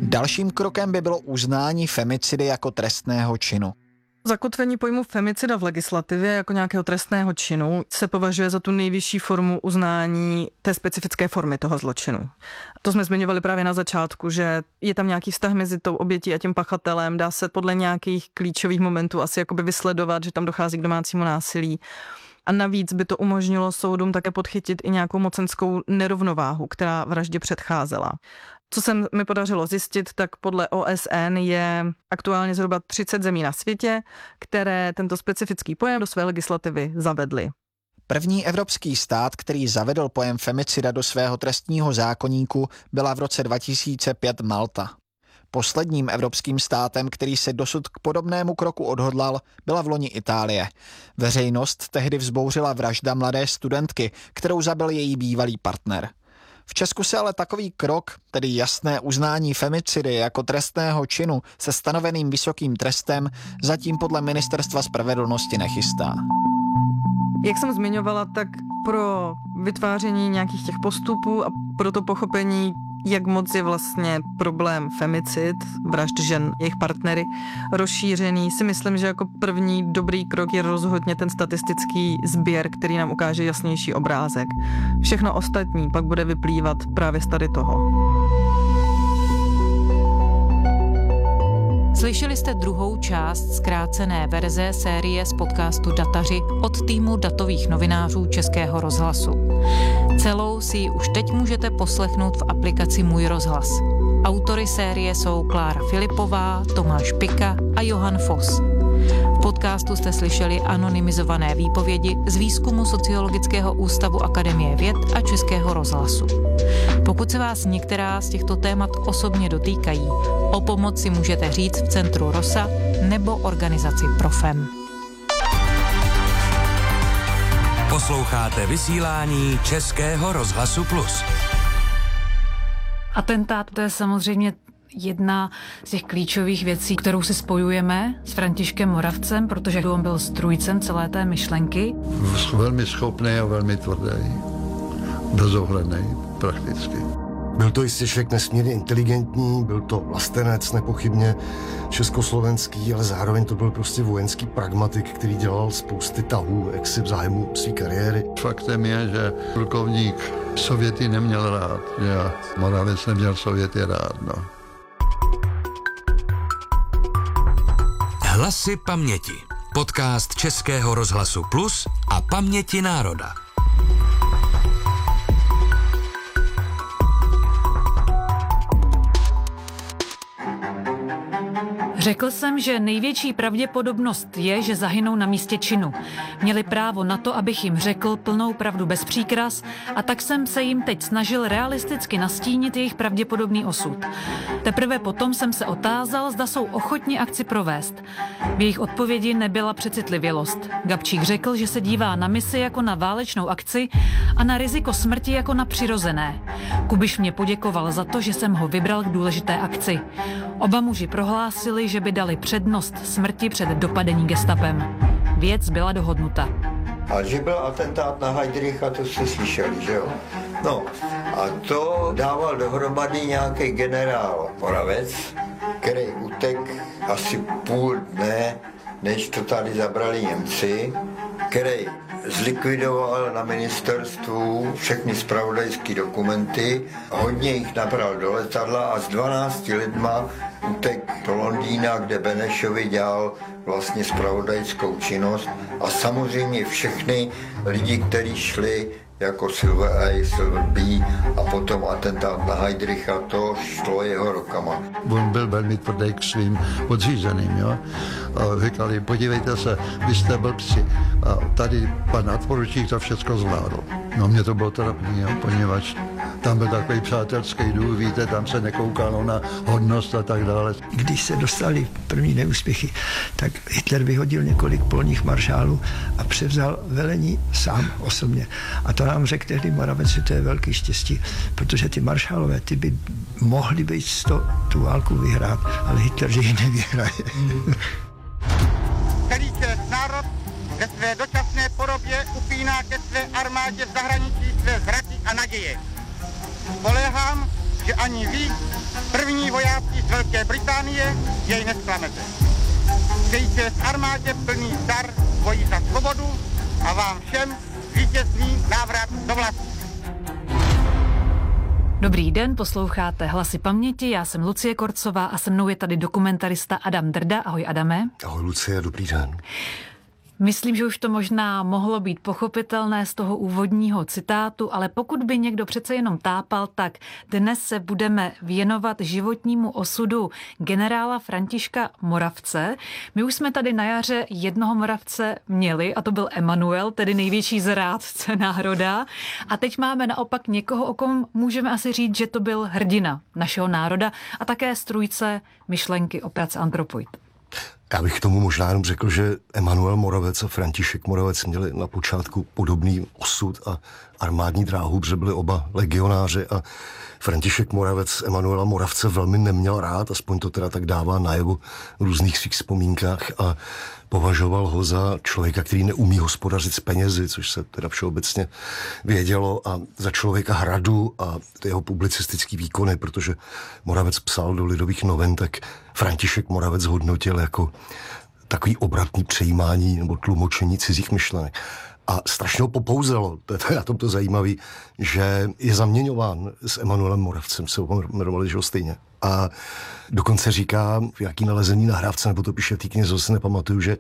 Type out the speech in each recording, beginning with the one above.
Dalším krokem by bylo uznání femicidy jako trestného činu. Zakotvení pojmu femicida v legislativě jako nějakého trestného činu se považuje za tu nejvyšší formu uznání té specifické formy toho zločinu. To jsme zmiňovali právě na začátku, že je tam nějaký vztah mezi tou obětí a tím pachatelem, dá se podle nějakých klíčových momentů asi jakoby vysledovat, že tam dochází k domácímu násilí. A navíc by to umožnilo soudům také podchytit i nějakou mocenskou nerovnováhu, která vraždě předcházela. Co se mi podařilo zjistit, tak podle OSN je aktuálně zhruba 30 zemí na světě, které tento specifický pojem do své legislativy zavedly. První evropský stát, který zavedl pojem femicida do svého trestního zákoníku, byla v roce 2005 Malta. Posledním evropským státem, který se dosud k podobnému kroku odhodlal, byla vloni Itálie. Veřejnost tehdy vzbouřila vražda mladé studentky, kterou zabil její bývalý partner. V Česku se ale takový krok, tedy jasné uznání femicidy jako trestného činu se stanoveným vysokým trestem, zatím podle Ministerstva spravedlnosti nechystá. Jak jsem zmiňovala, tak pro vytváření nějakých těch postupů a pro to pochopení, jak moc je vlastně problém femicid, vražd žen, jejich partnery, rozšířený, si myslím, že jako první dobrý krok je rozhodně ten statistický sběr, který nám ukáže jasnější obrázek. Všechno ostatní pak bude vyplývat právě z tady toho. Slyšeli jste druhou část zkrácené verze série z podcastu Dataři od týmu datových novinářů Českého rozhlasu. Celou si ji už teď můžete poslechnout v aplikaci Můj rozhlas. Autory série jsou Klára Filipová, Tomáš Pika a Johan Foss. V podcastu jste slyšeli anonymizované výpovědi z výzkumu Sociologického ústavu Akademie věd a Českého rozhlasu. Pokud se vás některá z těchto témat osobně dotýkají, o pomoc si můžete říct v Centru Rosa nebo organizaci Profem. Posloucháte vysílání Českého rozhlasu Plus. Atentát, to je samozřejmě jedna z těch klíčových věcí, kterou si spojujeme s Františkem Moravcem, protože on byl strůjcem celé té myšlenky. Velmi schopný a velmi tvrdý. Bezohledný prakticky. Byl to jistě člověk nesmírně inteligentní, byl to vlastenec nepochybně československý, ale zároveň to byl prostě vojenský pragmatik, který dělal spousty tahů, jaksi v zájmu své kariéry. Faktem je, že plukovník Sověty neměl rád, že Moravec neměl Sověty rád, no. Hlasy paměti. Podcast Českého rozhlasu Plus a Paměti národa. Řekl jsem, že největší pravděpodobnost je, že zahynou na místě činu. Měli právo na to, abych jim řekl plnou pravdu bez příkras, a tak jsem se jim teď snažil realisticky nastínit jejich pravděpodobný osud. Teprve potom jsem se otázal, zda jsou ochotni akci provést. V jejich odpovědi nebyla přecitlivělost. Gabčík řekl, že se dívá na misi jako na válečnou akci a na riziko smrti jako na přirozené. Kubiš mě poděkoval za to, že jsem ho vybral k důležité akci. Oba muži prohlásili, že by dali přednost smrti před dopadení gestapem. Věc byla dohodnuta. A že byl atentát na Heydricha, to jste slyšeli, že jo? No, a to dával dohromady nějaký generál Moravec, který utek asi půl dne, než to tady zabrali Němci, který zlikvidoval na ministerstvu všechny zpravodajské dokumenty, hodně jich nabral do letadla a s 12 lidma utek do Londýna, kde Benešovi dělal vlastně zpravodajskou činnost, a samozřejmě všechny lidi, kteří šli jako Silver A, Silver B a potom atentát na Heydricha, to šlo jeho rukama. On byl velmi tvrdý k svým podřízeným, jo. A říkali, podívejte se, vy jste blbci. A tady pan nadporučík to všechno zvládl. No mě to bylo trapný, jo, poněvadž tam byl takový přátelský dům, víte, tam se nekoukalo na hodnost a tak dále. Když se dostali první neúspěchy, tak Hitler vyhodil několik polních maršálů a převzal velení sám osobně. A to nám řekl tehdy Moravec, že to je velký štěstí, protože ty maršálové, ty by mohli být tu válku vyhrát, ale Hitler, že ji nevyhraje. Celý se národ ve své dočasné podobě upíná ke své armádě v zahraničí své zraky a naděje. Spoléhám, že ani vy, první vojáci z Velké Británie, jej nesklamete. Přeji čest armádě plný dar boji za svobodu a vám všem vítězný návrat do vlasti. Dobrý den, posloucháte Hlasy paměti, já jsem Lucie Korcová a se mnou je tady dokumentarista Adam Drda. Ahoj Adame. Ahoj Lucie, dobrý den. Myslím, že už to možná mohlo být pochopitelné z toho úvodního citátu, ale pokud by někdo přece jenom tápal, tak dnes se budeme věnovat životnímu osudu generála Františka Moravce. My už jsme tady na jaře jednoho Moravce měli a to byl Emanuel, tedy největší zrádce národa. A teď máme naopak někoho, o kom můžeme asi říct, že to byl hrdina našeho národa a také strůjce myšlenky operace Anthropoid. Já bych k tomu možná jenom řekl, že Emanuel Moravec a František Moravec měli na počátku podobný osud a armádní dráhu, protože byli oba legionáři a František Moravec Emanuela Moravce velmi neměl rád, aspoň to teda tak dává najevo v různých svých vzpomínkách a považoval ho za člověka, který neumí hospodařit s penězi, což se teda všeobecně vědělo, a za člověka hradu a jeho publicistický výkony, protože Moravec psal do Lidových novin, tak František Moravec hodnotil jako takový obratný přejímání nebo tlumočení cizích myšlenek. A strašně ho popouzelo, to je na tom to zajímavý, že je zaměňován s Emanuelem Moravcem, se ho jmenovali, že ho stejně. A dokonce říká, v jaký nalezení nahrávce, nebo to píše v té knize, zase nepamatuju, že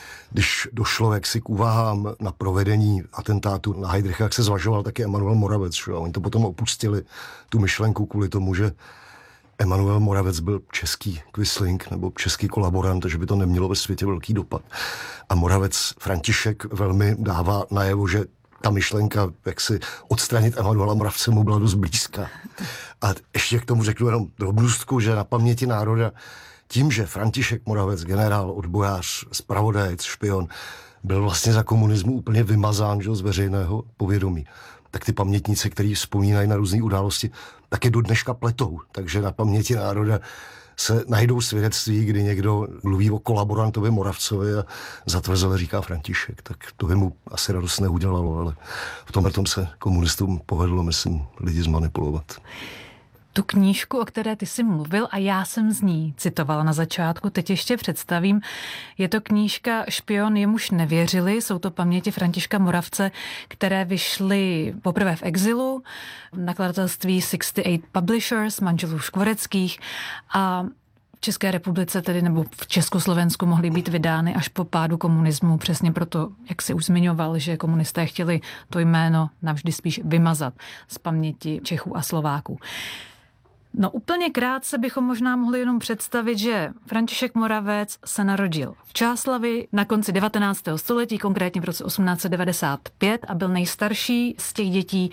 když došlo jaksi k úvahám na provedení atentátu na Heydricha, jak se zvažoval taky Emanuel Moravec. Že? A oni to potom opustili, tu myšlenku, kvůli tomu, že Emanuel Moravec byl český Quisling nebo český kolaborant, takže by to nemělo ve světě velký dopad. A Moravec František velmi dává najevo, že ta myšlenka, jak si odstranit Emanuela Moravce, mu byla dost blízká. A ještě k tomu řeknu jenom drobnůstku, že na paměti národa tím, že František Moravec, generál, odbojář, zpravodajec, špion, byl vlastně za komunismu úplně vymazán, že, z veřejného povědomí, tak ty pamětníci, kteří vzpomínají na různé události, taky do dneška pletou. Takže na paměti národa se najdou svědectví, kdy někdo mluví o kolaborantovi Moravcovi a zatvrzele říká František. Tak to by mu asi radost neudělalo, ale v tomhle se komunistům povedlo, myslím, lidi zmanipulovat. Tu knížku, o které ty jsi mluvil a já jsem z ní citovala na začátku, teď ještě představím. Je to knížka Špion, jemuž nevěřili, jsou to paměti Františka Moravce, které vyšly poprvé v exilu, v nakladatelství 68 Publishers, manželů Škvoreckých, a v České republice tedy, nebo v Československu mohly být vydány až po pádu komunismu, přesně proto, jak si už zmiňoval, že komunisté chtěli to jméno navždy spíš vymazat z paměti Čechů a Slováků. No úplně krátce bychom možná mohli jenom představit, že František Moravec se narodil v Čáslavi na konci 19. století, konkrétně v roce 1895, a byl nejstarší z těch dětí.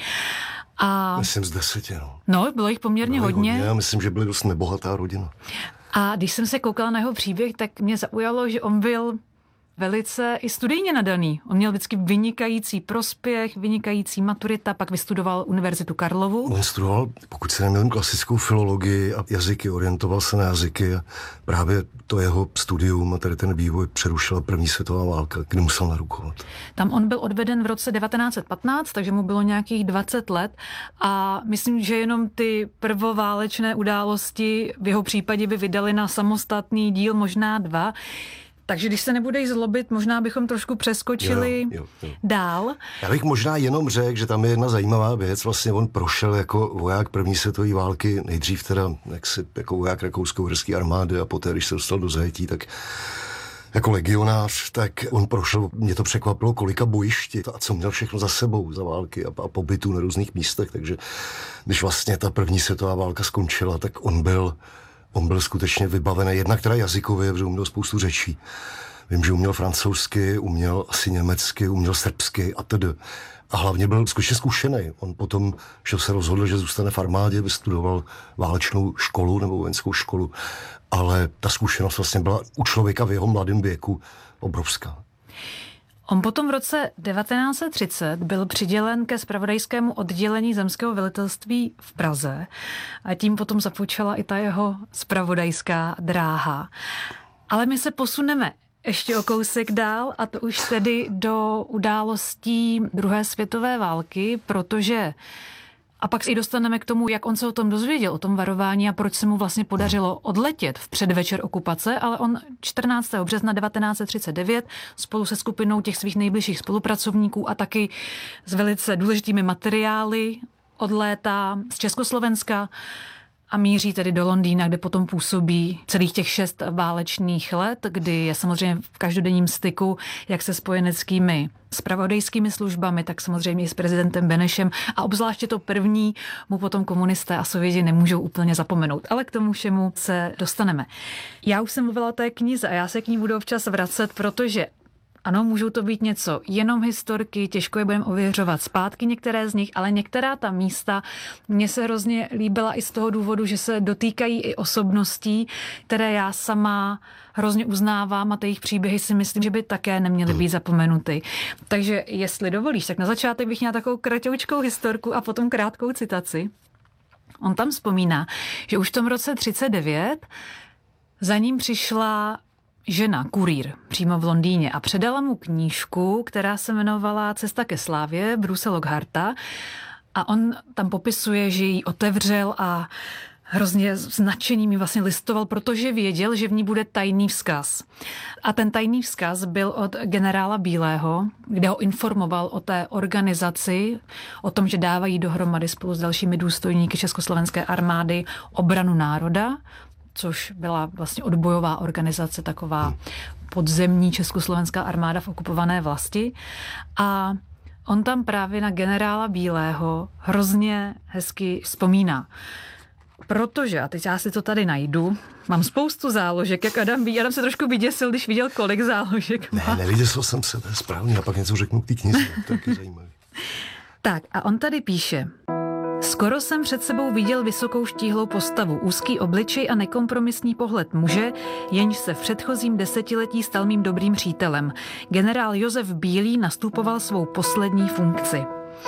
A myslím z 10, no. No, bylo jich poměrně hodně. Já myslím, že byli dost nebohatá rodina. A když jsem se koukala na jeho příběh, tak mě zaujalo, že on byl velice i studijně nadaný. On měl vždycky vynikající prospěch, vynikající maturita, pak vystudoval Univerzitu Karlovu. On studoval, pokud se nemýlím, klasickou filologii a jazyky, orientoval se na jazyky a právě to jeho studium a tady ten vývoj přerušila první světová válka, kdy musel narukovat. Tam on byl odveden v roce 1915, takže mu bylo nějakých 20 let a myslím, že jenom ty prvoválečné události v jeho případě by vydali na samostatný díl, možná 2. Takže když se nebude zlobit, možná bychom trošku přeskočili jo. dál. Já bych možná jenom řekl, že tam je jedna zajímavá věc. Vlastně on prošel jako voják první světové války, nejdřív teda jako voják rakousko-uherské armády a poté, když se dostal do zajetí, tak jako legionář, tak on prošel, mě to překvapilo, kolika bojišti a co měl všechno za sebou za války a pobytů na různých místech. Takže když vlastně ta první světová válka skončila, tak on byl skutečně vybavený, jednak teda jazykově, protože uměl spoustu řečí. Vím, že uměl francouzsky, uměl asi německy, uměl srbsky a tedy. A hlavně byl skutečně zkušený. On potom, že se rozhodl, že zůstane v armádě, vystudoval válečnou školu nebo vojenskou školu. Ale ta zkušenost vlastně byla u člověka v jeho mladém věku obrovská. On potom v roce 1930 byl přidělen ke zpravodajskému oddělení zemského velitelství v Praze a tím potom započala i ta jeho zpravodajská dráha. Ale my se posuneme ještě o kousek dál a to už tedy do událostí druhé světové války, protože A pak si dostaneme k tomu, jak on se o tom dozvěděl, o tom varování a proč se mu vlastně podařilo odletět v předvečer okupace, ale on 14. března 1939 spolu se skupinou těch svých nejbližších spolupracovníků a taky s velice důležitými materiály odlétá z Československa a míří tedy do Londýna, kde potom působí celých těch 6 válečných let, kdy je samozřejmě v každodenním styku jak se spojeneckými zpravodajskými službami, tak samozřejmě i s prezidentem Benešem a obzvláště to první mu potom komunisté a Sověti nemůžou úplně zapomenout. Ale k tomu všemu se dostaneme. Já už jsem mluvila o té knize a já se k ní budu občas vracet, protože ano, můžou to být něco jenom historky, těžko je budeme ověřovat zpátky některé z nich, ale některá ta místa mně se hrozně líbila i z toho důvodu, že se dotýkají i osobností, které já sama hrozně uznávám a jejich příběhy si myslím, že by také neměly být zapomenuty. Takže jestli dovolíš, tak na začátek bych měla takovou kratoučkou historku a potom krátkou citaci. On tam vzpomíná, že už v tom roce 1939 za ním přišla žena, kurýr, přímo v Londýně a předala mu knížku, která se jmenovala Cesta ke slávě Bruce Lockharta a on tam popisuje, že ji otevřel a hrozně značený mi vlastně listoval, protože věděl, že v ní bude tajný vzkaz. A ten tajný vzkaz byl od generála Bílého, kde ho informoval o té organizaci, o tom, že dávají dohromady spolu s dalšími důstojníky Československé armády obranu národa, což byla vlastně odbojová organizace, taková podzemní československá armáda v okupované vlasti. A on tam právě na generála Bílého hrozně hezky vzpomíná. Protože, a teď já si to tady najdu, mám spoustu záložek, jak Adam ví. Adam se trošku vyděsil, když viděl, kolik záložek má. Ne, nevyděsil jsem se, to je správně, a pak něco řeknu k té knize, to je taky zajímavé. Tak a on tady píše: Skoro jsem před sebou viděl vysokou štíhlou postavu, úzký obličej a nekompromisní pohled muže, jenž se v předchozím desetiletí stal mým dobrým přítelem. Generál Josef Bílý nastupoval svou poslední funkci.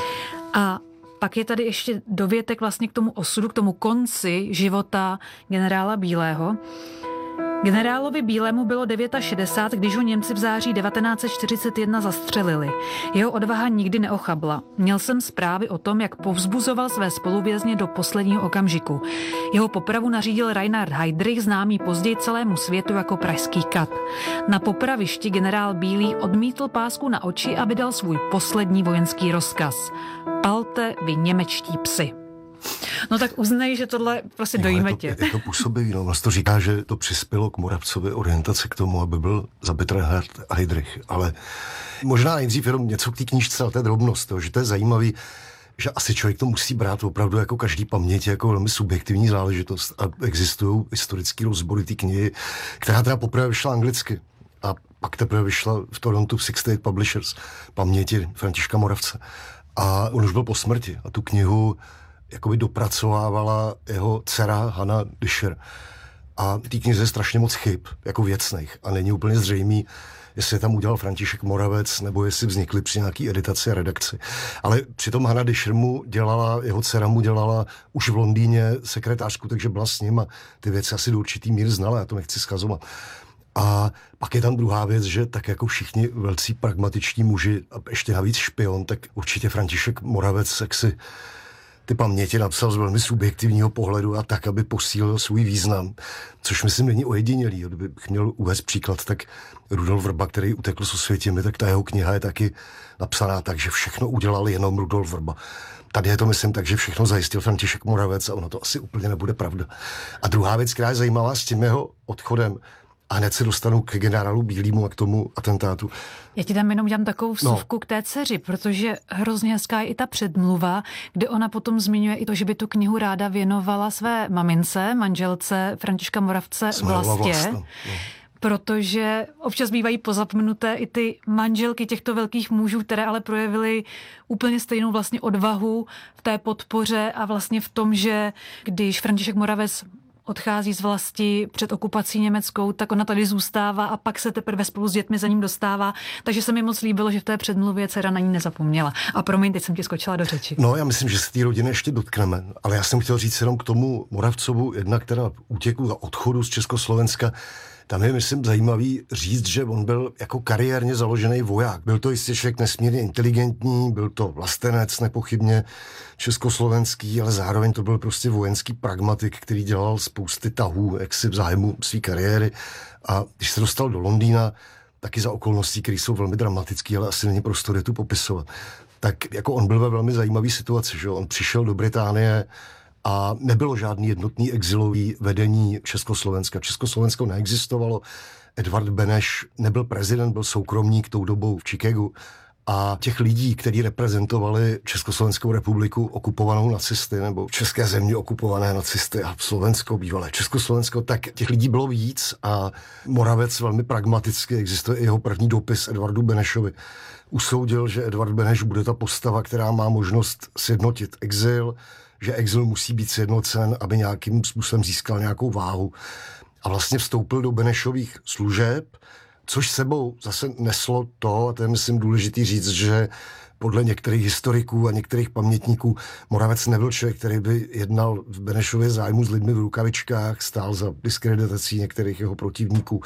A pak je tady ještě dovětek vlastně k tomu osudu, k tomu konci života generála Bílého. Generálovi Bílému bylo 69, když ho Němci v září 1941 zastřelili. Jeho odvaha nikdy neochabla. Měl jsem zprávy o tom, jak povzbuzoval své spoluvězně do posledního okamžiku. Jeho popravu nařídil Reinhard Heydrich, známý později celému světu jako pražský kat. Na popravišti generál Bílý odmítl pásku na oči a vydal svůj poslední vojenský rozkaz. Palte vy němečtí psi. No tak uznej, že tohle prostě dojíme tě. Je to působivý, no. Vlastně to říká, že to přispělo k Moravcově orientaci k tomu, aby byl zabit Reinhard Heydrich. Ale možná nejdřív jenom něco k té knížce, ale to je drobnost, že to je zajímavý, že asi člověk to musí brát opravdu jako každý paměť, jako velmi subjektivní záležitost. A existují historické rozbory té knihy, která teda poprvé vyšla anglicky. A pak teprve vyšla v Torontu v 68 Publishers, paměti Františka Moravce. A on už byl po smrti a tu knihu jakoby dopracovávala jeho dcera Hannah Disher. A v té knize je strašně moc chyb, jako věcných. A není úplně zřejmý, jestli je tam udělal František Moravec, nebo jestli vznikly při nějaký editaci a redakci. Ale přitom Hannah Disher jeho dcera mu dělala už v Londýně sekretářku, takže byla s ním a ty věci asi do určitý míry znala, já to nechci zkazovat. A pak je tam druhá věc, že tak jako všichni velcí pragmatičtí muži, a ještě navíc špion, tak určitě František Moravec, jak si ty paměti napsal z velmi subjektivního pohledu a tak, aby posílil svůj význam, což myslím není ojedinělý. Kdybych měl uvést příklad, tak Rudolf Vrba, který utekl z Osvětimi, tak ta jeho kniha je taky napsaná tak, že všechno udělal jenom Rudolf Vrba. Tady je to, myslím, tak, že všechno zajistil František Moravec a ono to asi úplně nebude pravda. A druhá věc, která je zajímavá s tím jeho odchodem, a hned se dostanu k generálu Bílýmu a k tomu atentátu. Já ti tam jenom dělám takovou vsuvku k té dceři, protože hrozně hezká je i ta předmluva, kde ona potom zmiňuje i to, že by tu knihu ráda věnovala své mamince, manželce Františka Moravce Vlastě. Protože občas bývají pozapomenuté i ty manželky těchto velkých mužů, které ale projevily úplně stejnou vlastně odvahu v té podpoře a vlastně v tom, že když František Moravec odchází z vlasti před okupací německou, tak ona tady zůstává a pak se teprve spolu s dětmi za ním dostává. Takže se mi moc líbilo, že v té předmluvě dcera na ní nezapomněla. A promiň, teď jsem ti skočila do řeči. No, já myslím, že se té rodiny ještě dotkneme, ale já jsem chtěl říct jenom k tomu Moravcovu, jednak teda útěku a odchodu z Československa, Tam je, myslím, zajímavý říct, že on byl jako kariérně založený voják. Byl to jistě člověk nesmírně inteligentní, byl to vlastenec nepochybně československý, ale zároveň to byl prostě vojenský pragmatik, který dělal spousty tahů, jaksi v zájmu své kariéry. A když se dostal do Londýna, taky za okolností, které jsou velmi dramatické, ale asi není prostor je tu popisovat, tak jako on byl ve velmi zajímavé situaci, že on přišel do Británie a nebylo žádný jednotný exilový vedení Československa. Československo neexistovalo, Edvard Beneš nebyl prezident, byl soukromník tou dobou v Chicagu a těch lidí, kteří reprezentovali Československou republiku okupovanou nacisty nebo české země okupované nacisty a Slovensko, bývalé Československo, tak těch lidí bylo víc a Moravec velmi pragmaticky, existuje i jeho první dopis Edvardu Benešovi, usoudil, že Edvard Beneš bude ta postava, která má možnost sjednotit exil, že exil musí být sjednocen, aby nějakým způsobem získal nějakou váhu. A vlastně vstoupil do Benešových služeb, což sebou zase neslo to, a to je myslím důležitý říct, že podle některých historiků a některých pamětníků Moravec nebyl člověk, který by jednal v Benešově zájmu s lidmi v rukavičkách, stál za diskreditací některých jeho protivníků.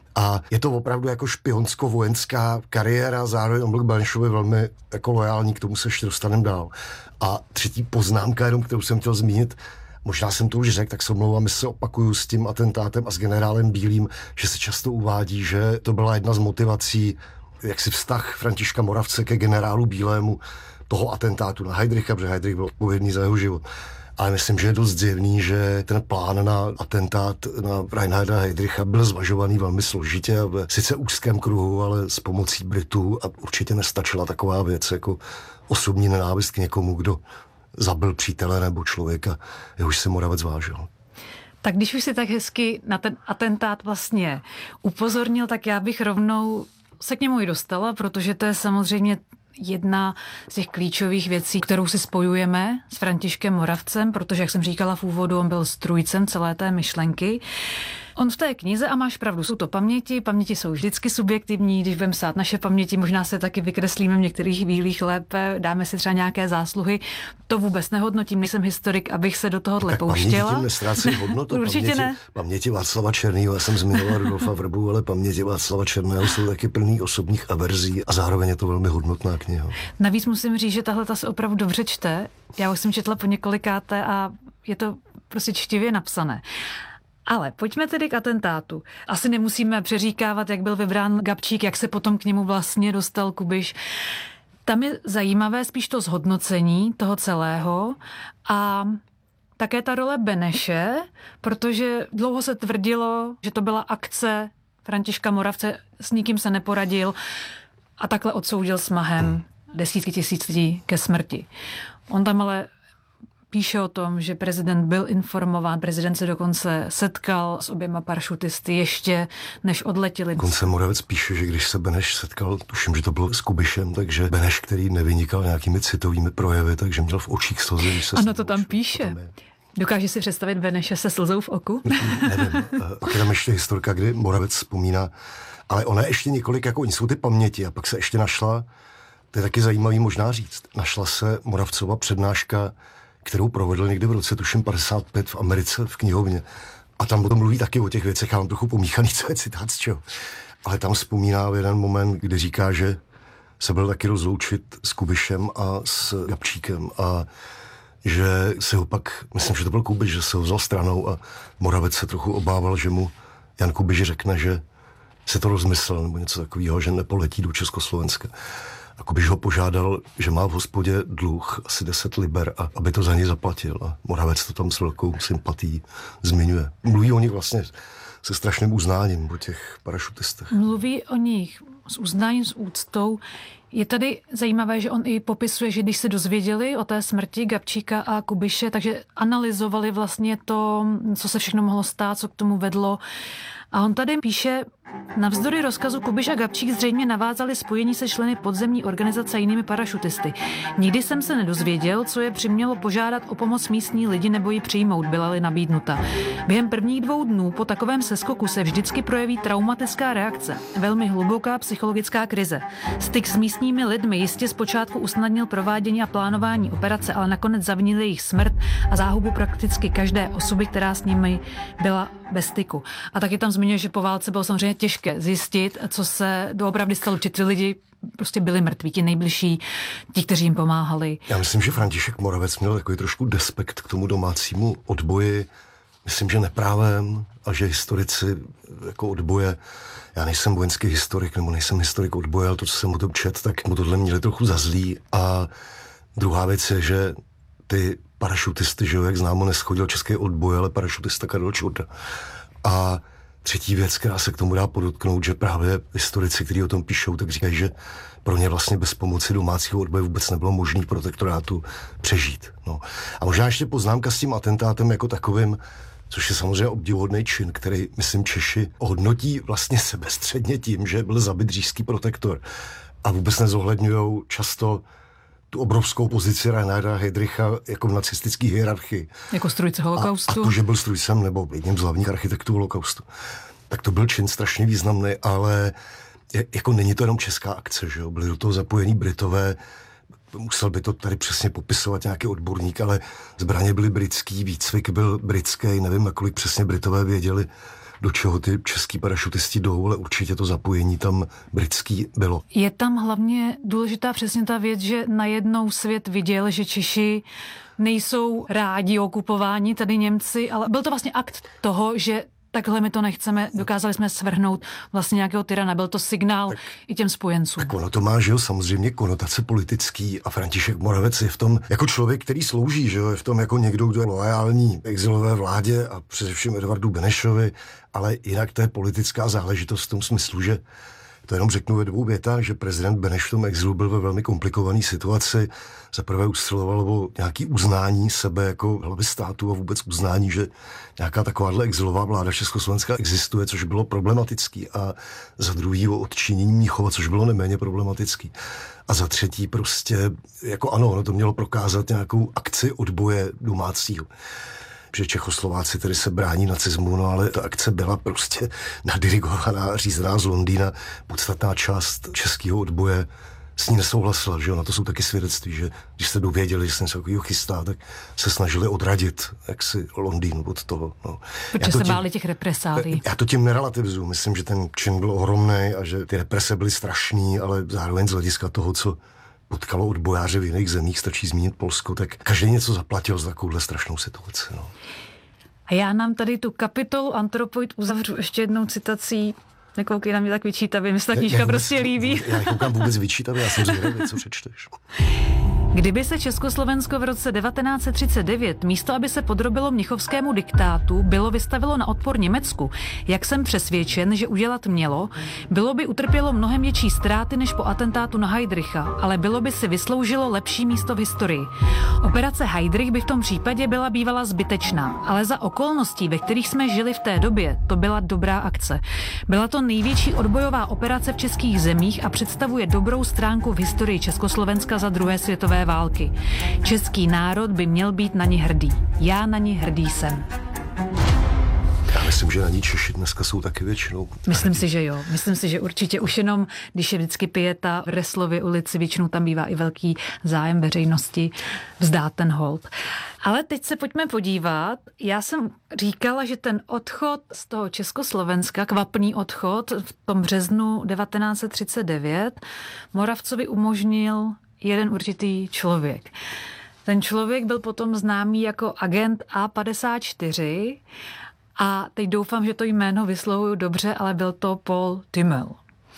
A je to opravdu jako špionsko-vojenská kariéra, zároveň on byl k Benešovi velmi jako lojální, k tomu se ještě dostaneme dál. A třetí poznámka, jenom kterou jsem chtěl zmínit, možná jsem to už řekl, tak se omlouvám, že se opakuju s tím atentátem a s generálem Bílým, že se často uvádí, že to byla jedna z motivací, jaksi vztah Františka Moravce ke generálu Bílému toho atentátu na Heydricha, protože Heydrich byl odpovědný za jeho život. Ale myslím, že je dost zjevný, že ten plán na atentát na Reinharda Heydricha byl zvažovaný velmi složitě a v sice úzkém kruhu, ale s pomocí Britů a určitě nestačila taková věc jako osobní nenávist k někomu, kdo zabil přítele nebo člověka, jehož se Moravec vážil. Tak když už si tak hezky na ten atentát vlastně upozornil, tak já bych rovnou se k němu i dostala, protože to je samozřejmě jedna z těch klíčových věcí, kterou si spojujeme s Františkem Moravcem, protože, jak jsem říkala v úvodu, on byl strůjcem celé té myšlenky. On v té knize, a máš pravdu, jsou to paměti jsou vždycky subjektivní, když budeme psát naše paměti, možná se taky vykreslíme v některých chvílích lépe, dáme si třeba nějaké zásluhy, to vůbec nehodnotím, nejsem historik, abych se do tohohle pouštěla. Paměti tím nestrácí hodnotu. Určitě ne. Paměti Václava Černého, já jsem zmiňoval Rudolfa Vrbu, ale paměti Václava Černého jsou taky plný osobních averzí a zároveň je to velmi hodnotná kniha. Navíc musím říct, že tahle ta se opravdu dobře čte. Já už jsem četla po několikáté a je to prostě čtivě napsané. Ale pojďme tedy k atentátu. Asi nemusíme přeříkávat, jak byl vybrán Gabčík, jak se potom k němu vlastně dostal Kubiš. Tam je zajímavé spíš to zhodnocení toho celého a také ta role Beneše, protože dlouho se tvrdilo, že to byla akce Františka Moravce, s nikým se neporadil a takhle odsoudil smahem desítky tisíc lidí ke smrti. On tam ale píše o tom, že prezident byl informován, prezident se dokonce setkal s oběma parašutisty ještě, než odletěli. Dokonce Moravec píše, že když se Beneš setkal, tuším, že to bylo s Kubišem, takže Beneš, který nevynikal nějakými citovými projevy, takže měl v očích slzy. Ano, to tam píše. Dokáže si představit Beneše se slzou v oku? Nevím. Pak je tam ještě historka, kdy Moravec vzpomíná, ale ona ještě několik, jako oni jsou ty paměti, a pak se ještě našla, to je taky zajímavý možná říct, našla se Moravcova přednáška, kterou provedl někdy v roce, tuším 55 v Americe v knihovně. A tam potom mluví taky o těch věcech, já mám trochu pomíchaný, co je citát z čeho. Ale tam vzpomíná v jeden moment, kdy říká, že se byl taky rozloučit s Kubišem a s Gabčíkem a že se ho pak, myslím, že to byl Kubiš, že se ho vzal stranou a Moravec se trochu obával, že mu Jan Kubiš řekne, že se to rozmyslel nebo něco takového, že nepoletí do Československa. A Kubiš ho požádal, že má v hospodě dluh asi 10 liber a aby to za něj zaplatil. A Moravec to tam s velkou sympatií zmiňuje. Mluví o nich vlastně se strašným uznáním, o těch parašutistech. Mluví o nich s uznáním, s úctou. Je tady zajímavé, že on i popisuje, že když se dozvěděli o té smrti Gabčíka a Kubiše, takže analyzovali vlastně to, co se všechno mohlo stát, co k tomu vedlo. A on tady píše, navzdory rozkazu Kubiš a Gabčík zřejmě navázali spojení se členy podzemní organizace a jinými parašutisty. Nikdy jsem se nedozvěděl, co je přimělo požádat o pomoc místní lidi nebo ji přijmout, byla-li nabídnuta. Během prvních 2 dnů po takovém seskoku se vždycky projeví traumatická reakce, velmi hluboká psychologická krize. Styk s místními lidmi jistě zpočátku usnadnil provádění a plánování operace, ale nakonec zavinil jejich smrt a záhubu prakticky každé osoby, která s nimi byla bez styku. A taky tam zmiňuje, že po válce bylo samozřejmě těžké zjistit, co se doopravdy stalo, či ty lidi prostě byli mrtví, ti nejbližší, ti, kteří jim pomáhali. Já myslím, že František Moravec měl takový trošku despekt k tomu domácímu odboji. Myslím, že neprávem a že historici jako odboje, já nejsem vojenský historik nebo nejsem historik odboje, ale to, co jsem mu to čet, tak mu tohle měli trochu za zlý. A druhá věc je, že ty parašutisty, že jo, jak známo, neschodil český odboj, ale parašutista Karel Čurda. A třetí věc, která se k tomu dá podotknout, že právě historici, kteří o tom píšou, tak říkají, že pro ně vlastně bez pomoci domácího odboje vůbec nebylo možné v protektorátu přežít. No. A možná ještě poznámka s tím atentátem jako takovým, což je samozřejmě obdivuhodný čin, který, myslím, Češi hodnotí vlastně sebestředně tím, že byl zabit říšský protektor. A vůbec nezohledňujou často tu obrovskou pozici Reinharda Heydricha jako v nacistické hierarchii. Jako strůjce holokaustu. A to, že byl strůjcem nebo jedním z hlavních architektů holokaustu. Tak to byl čin strašně významný, ale jako není to jenom česká akce, že jo? Byli do toho zapojení Britové, musel by to tady přesně popisovat nějaký odborník, ale zbraně byly britský, výcvik byl britský, nevím, nakolik přesně Britové věděli, do čeho ty český parašutisti jdou, ale určitě to zapojení tam britský bylo. Je tam hlavně důležitá přesně ta věc, že najednou svět viděl, že Češi nejsou rádi okupováni, tady Němci, ale byl to vlastně akt toho, že takhle my to nechceme, dokázali jsme svrhnout vlastně nějakého tyrana, byl to signál tak, i těm spojencům. Tak ono to má, že jo, samozřejmě konotace politický a František Moravec je v tom jako člověk, který slouží, že jo, je v tom jako někdo, kdo je loajální exilové vládě a především Edvardu Benešovi, ale jinak to je politická záležitost v tom smyslu, že to jenom řeknu ve 2 větách, že prezident Beneš v tom exilu byl ve velmi komplikované situaci. Za prvé usiloval o nějaké uznání sebe jako hlavy státu a vůbec uznání, že nějaká takováhle exilová vláda Československa existuje, což bylo problematický. A za druhý o odčinění Mnichova, což bylo neméně problematický. A za třetí prostě, jako ano, ono to mělo prokázat nějakou akci odboje domácího. Že Čechoslováci tedy se brání nacismu, no ale ta akce byla prostě nadirigovaná, řízená z Londýna. Podstatná část českého odboje s ní nesouhlasila, že jo, na to jsou taky svědectví, že když se dověděli, že se něco takového chystá, tak se snažili odradit jaksi Londýn od toho. No. Protože se báli těch represálí. Já to tím nerelativizuju, myslím, že ten čin byl ohromný a že ty represe byly strašný, ale zároveň z hlediska toho, co potkalo odbojáře v jiných zemích, stačí zmínit Polsko, tak každý něco zaplatil za takovouhle strašnou situaci. No. A já nám tady tu kapitolu Antropoid uzavřu ještě jednou citací. Nekoukej na mě tak vyčítavě, mi se ta knížka prostě líbí. Já nekoukám vůbec vyčítavě, já jsem zvědavý, co přečteš. Kdyby se Československo v roce 1939 místo, aby se podrobilo mnichovskému diktátu, bylo vystavilo na odpor Německu, jak jsem přesvědčen, že udělat mělo, bylo by utrpělo mnohem větší ztráty než po atentátu na Heydricha, ale bylo by si vysloužilo lepší místo v historii. Operace Heydrich by v tom případě byla bývala zbytečná, ale za okolností, ve kterých jsme žili v té době, to byla dobrá akce. Byla to největší odbojová operace v českých zemích a představuje dobrou stránku v historii Československa za druhé světové války. Český národ by měl být na ní hrdý. Já na ní hrdý jsem. Já myslím, že na ní Češi dneska jsou taky většinou. Myslím si, že jo. Myslím si, že určitě už jenom, když je vždycky pieta v Reslově ulici, většinou tam bývá i velký zájem veřejnosti vzdát ten hold. Ale teď se pojďme podívat. Já jsem říkala, že ten odchod z toho Československa, kvapný odchod v tom březnu 1939 Moravcovi umožnil jeden určitý člověk. Ten člověk byl potom známý jako agent A54 a teď doufám, že to jméno vyslovuju dobře, ale byl to Paul Timmel.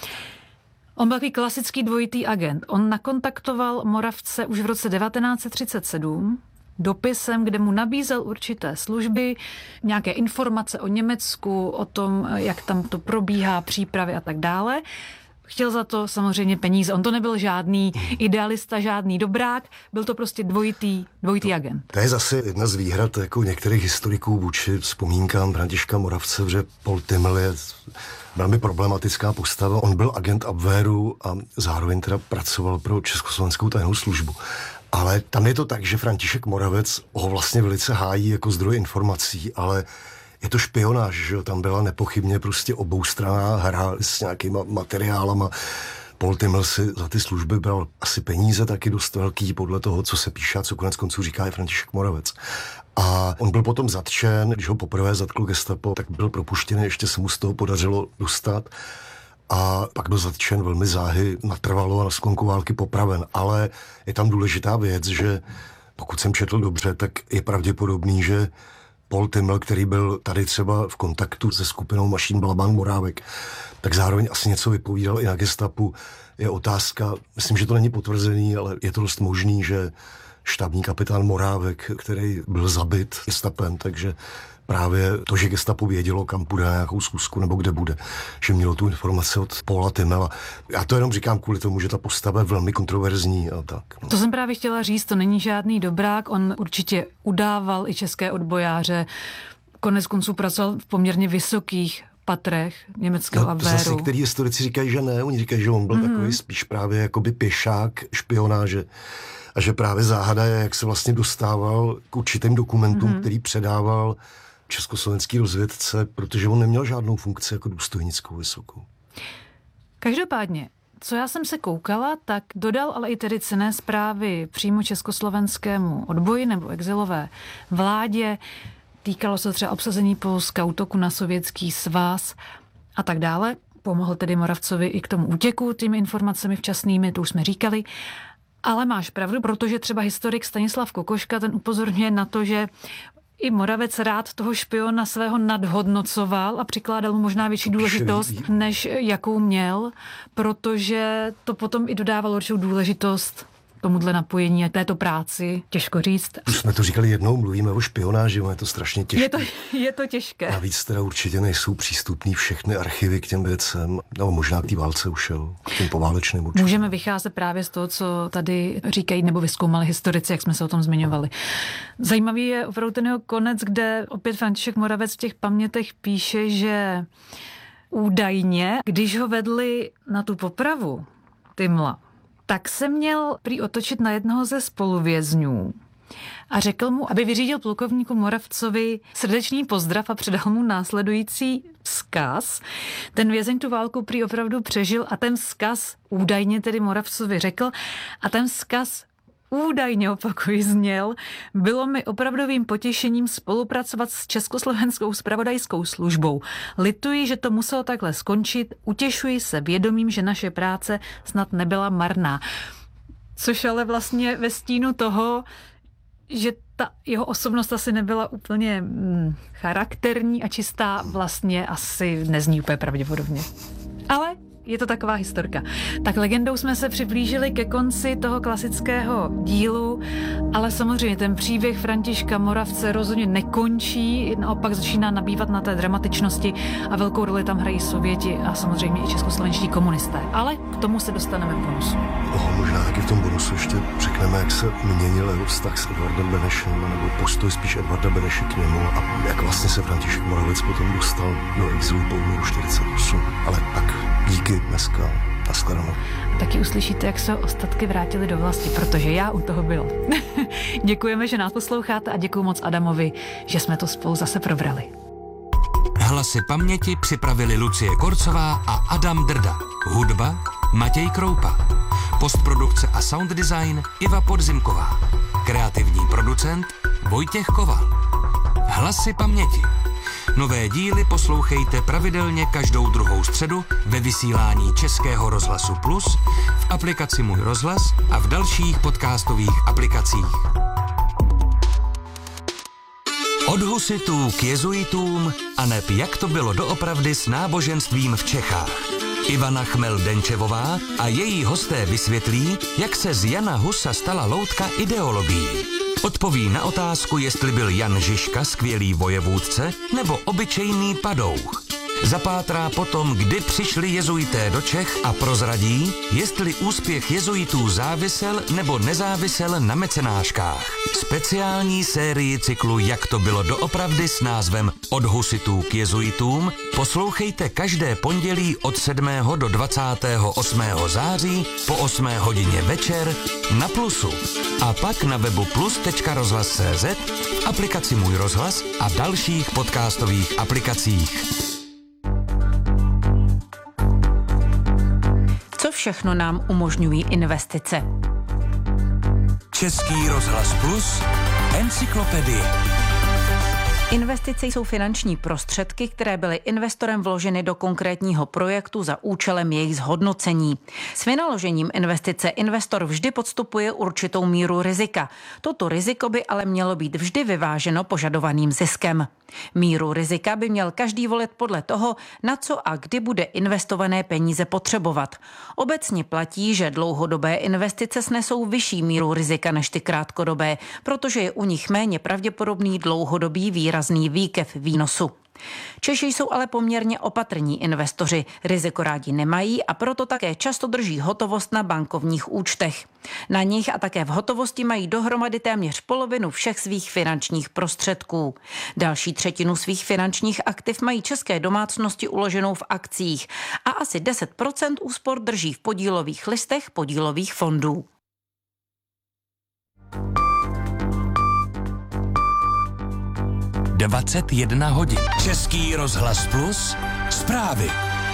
On byl takový klasický dvojitý agent. On nakontaktoval Moravce už v roce 1937 dopisem, kde mu nabízel určité služby, nějaké informace o Německu, o tom, jak tam to probíhá, přípravy a tak dále. Chtěl za to samozřejmě peníze. On to nebyl žádný idealista, žádný dobrák, byl to prostě dvojitý agent. To je zase jedna z výhrad jako některých historiků vůči vzpomínkám Františka Moravce, že Paul Timmel je velmi problematická postava. On byl agent Abwehru a zároveň teda pracoval pro Československou tajnou službu. Ale tam je to tak, že František Moravec ho vlastně velice hájí jako zdroj informací, ale je to špionáž, že jo, tam byla nepochybně prostě oboustranná hra s nějakýma materiálama. Paul Timmel si za ty služby bral asi peníze taky dost velký podle toho, co se píše a co konec konců říká i František Moravec. A on byl potom zatčen, když ho poprvé zatklo gestapo, tak byl propuštěný, ještě se mu z toho podařilo dostat. A pak byl zatčen velmi záhy, natrvalo a na sklonku války popraven. Ale je tam důležitá věc, že pokud jsem četl dobře, tak je pravděpodobný, že Paul Timmel, který byl tady třeba v kontaktu se skupinou Mašín Balabán Morávek, tak zároveň asi něco vypovídal i na gestapu. Je otázka, myslím, že to není potvrzený, ale je to dost možný, že štábní kapitán Morávek, který byl zabit gestapem, takže právě to, že gestapo vědělo, kam půjde na nějakou schůzku nebo kde bude, že mělo tu informaci od Paula Timmela. Já to jenom říkám kvůli tomu, že ta postava je velmi kontroverzní a tak. No. To jsem právě chtěla říct, to není žádný dobrák, on určitě udával i české odbojáře, konec konců pracoval v poměrně vysokých patrech německého to Abwehru. Zase některý historici říkají, že ne, oni říkají, že on byl takový spíš právě jakoby pěšák špionáže a že právě záhada je, jak se vlastně dostával k určitým dokumentům, který předával československý rozvědce, protože on neměl žádnou funkci jako důstojnickou vysokou. Každopádně, co já jsem se koukala, tak dodal ale i tedy cenné zprávy přímo československému odboji nebo exilové vládě. Týkalo se třeba obsazení Polska, útoku na Sovětský svaz a tak dále. Pomohl tedy Moravcovi i k tomu útěku těmi informacemi včasnými, to už jsme říkali. Ale máš pravdu, protože třeba historik Stanislav Kokoška, ten upozorňuje na to, že i Moravec rád toho špiona svého nadhodnocoval a přikládal mu možná větší důležitost, než jakou měl, protože to potom i dodávalo určitou důležitost tomuhle napojení a této práci, těžko říct. Už jsme to říkali jednou, mluvíme o špionáži, je to strašně těžké. Je to těžké. Navíc teda určitě nejsou přístupný všechny archivy k těm věcem, nebo možná k té válce ušel, k těm poválečným určitě. Můžeme vycházet právě z toho, co tady říkají nebo vyzkoumali historici, jak jsme se o tom zmiňovali. Zajímavý je opravdu ten jeho konec, kde opět František Moravec v těch pamětech píše, že údajně, když ho vedli na tu popravu Timmla, tak se měl prý otočit na jednoho ze spoluvězňů a řekl mu, aby vyřídil plukovníku Moravcovi srdečný pozdrav a předal mu následující vzkaz. Ten vězeň tu válku prý opravdu přežil a ten vzkaz údajně tedy Moravcovi řekl a ten vzkaz údajně, opakuji, zněl: bylo mi opravdovým potěšením spolupracovat s Československou zpravodajskou službou. Lituji, že to muselo takhle skončit, utěšuji se vědomím, že naše práce snad nebyla marná. Což ale vlastně ve stínu toho, že ta jeho osobnost asi nebyla úplně charakterní a čistá, vlastně asi nezní úplně pravděpodobně. Ale je to taková historka. Tak legendou jsme se přiblížili ke konci toho klasického dílu, ale samozřejmě ten příběh Františka Moravce rozhodně nekončí, naopak začíná nabývat na té dramatičnosti a velkou roli tam hrají Sověti a samozřejmě i českoslovenští komunisté. Ale k tomu se dostaneme v bonusu. Možná taky v tom bonusu ještě řekneme, jak se měnil jeho vztah s Edvardem Benešem, nebo postoj spíš Edvarda Beneše k němu a jak vlastně se František Moravec potom dostal do exilu po únoru 48. Ale tak díky dneska. Nashledanou. Taky uslyšíte, jak se ostatky vrátili do vlasti, protože já u toho byla. Děkujeme, že nás posloucháte a děkuju moc Adamovi, že jsme to spolu zase probrali. Hlasy paměti připravili Lucie Korcová a Adam Drda. Hudba Matěj Kroupa. Postprodukce a sound design Iva Podzimková. Kreativní producent Vojtěch Koval. Hlasy paměti. Nové díly poslouchejte pravidelně každou druhou středu ve vysílání Českého rozhlasu Plus, v aplikaci Můj rozhlas a v dalších podcastových aplikacích. Od husitů k jezuitům a neb jak to bylo doopravdy s náboženstvím v Čechách. Ivana Chmel-Denčevová a její hosté vysvětlí, jak se z Jana Husa stala loutka ideologií. Odpoví na otázku, jestli byl Jan Žižka skvělý vojevůdce nebo obyčejný padouch. Zapátrá potom, kdy přišli jezuité do Čech a prozradí, jestli úspěch jezuitů závisel nebo nezávisel na mecenáškách. Speciální sérii cyklu Jak to bylo doopravdy s názvem Od husitů k jezuitům poslouchejte každé pondělí od 7. do 28. září po 8 hodině večer na Plusu. A pak na webu plus.rozhlas.cz, v aplikaci Můj rozhlas a dalších podcastových aplikacích. Co všechno nám umožňují investice? Český rozhlas Plus, encyklopedie. Investice jsou finanční prostředky, které byly investorem vloženy do konkrétního projektu za účelem jejich zhodnocení. S vynaložením investice investor vždy podstupuje určitou míru rizika. Toto riziko by ale mělo být vždy vyváženo požadovaným ziskem. Míru rizika by měl každý volit podle toho, na co a kdy bude investované peníze potřebovat. Obecně platí, že dlouhodobé investice snesou vyšší míru rizika než ty krátkodobé, protože je u nich méně pravděpodobný dlouhodobý výrazný výkyv výnosu. Češi jsou ale poměrně opatrní investoři, riziko rádi nemají a proto také často drží hotovost na bankovních účtech. Na nich a také v hotovosti mají dohromady téměř polovinu všech svých finančních prostředků. Další třetinu svých finančních aktiv mají české domácnosti uloženou v akcích a asi 10% úspor drží v podílových listech podílových fondů. ...21 hodin. Český rozhlas Plus, zprávy.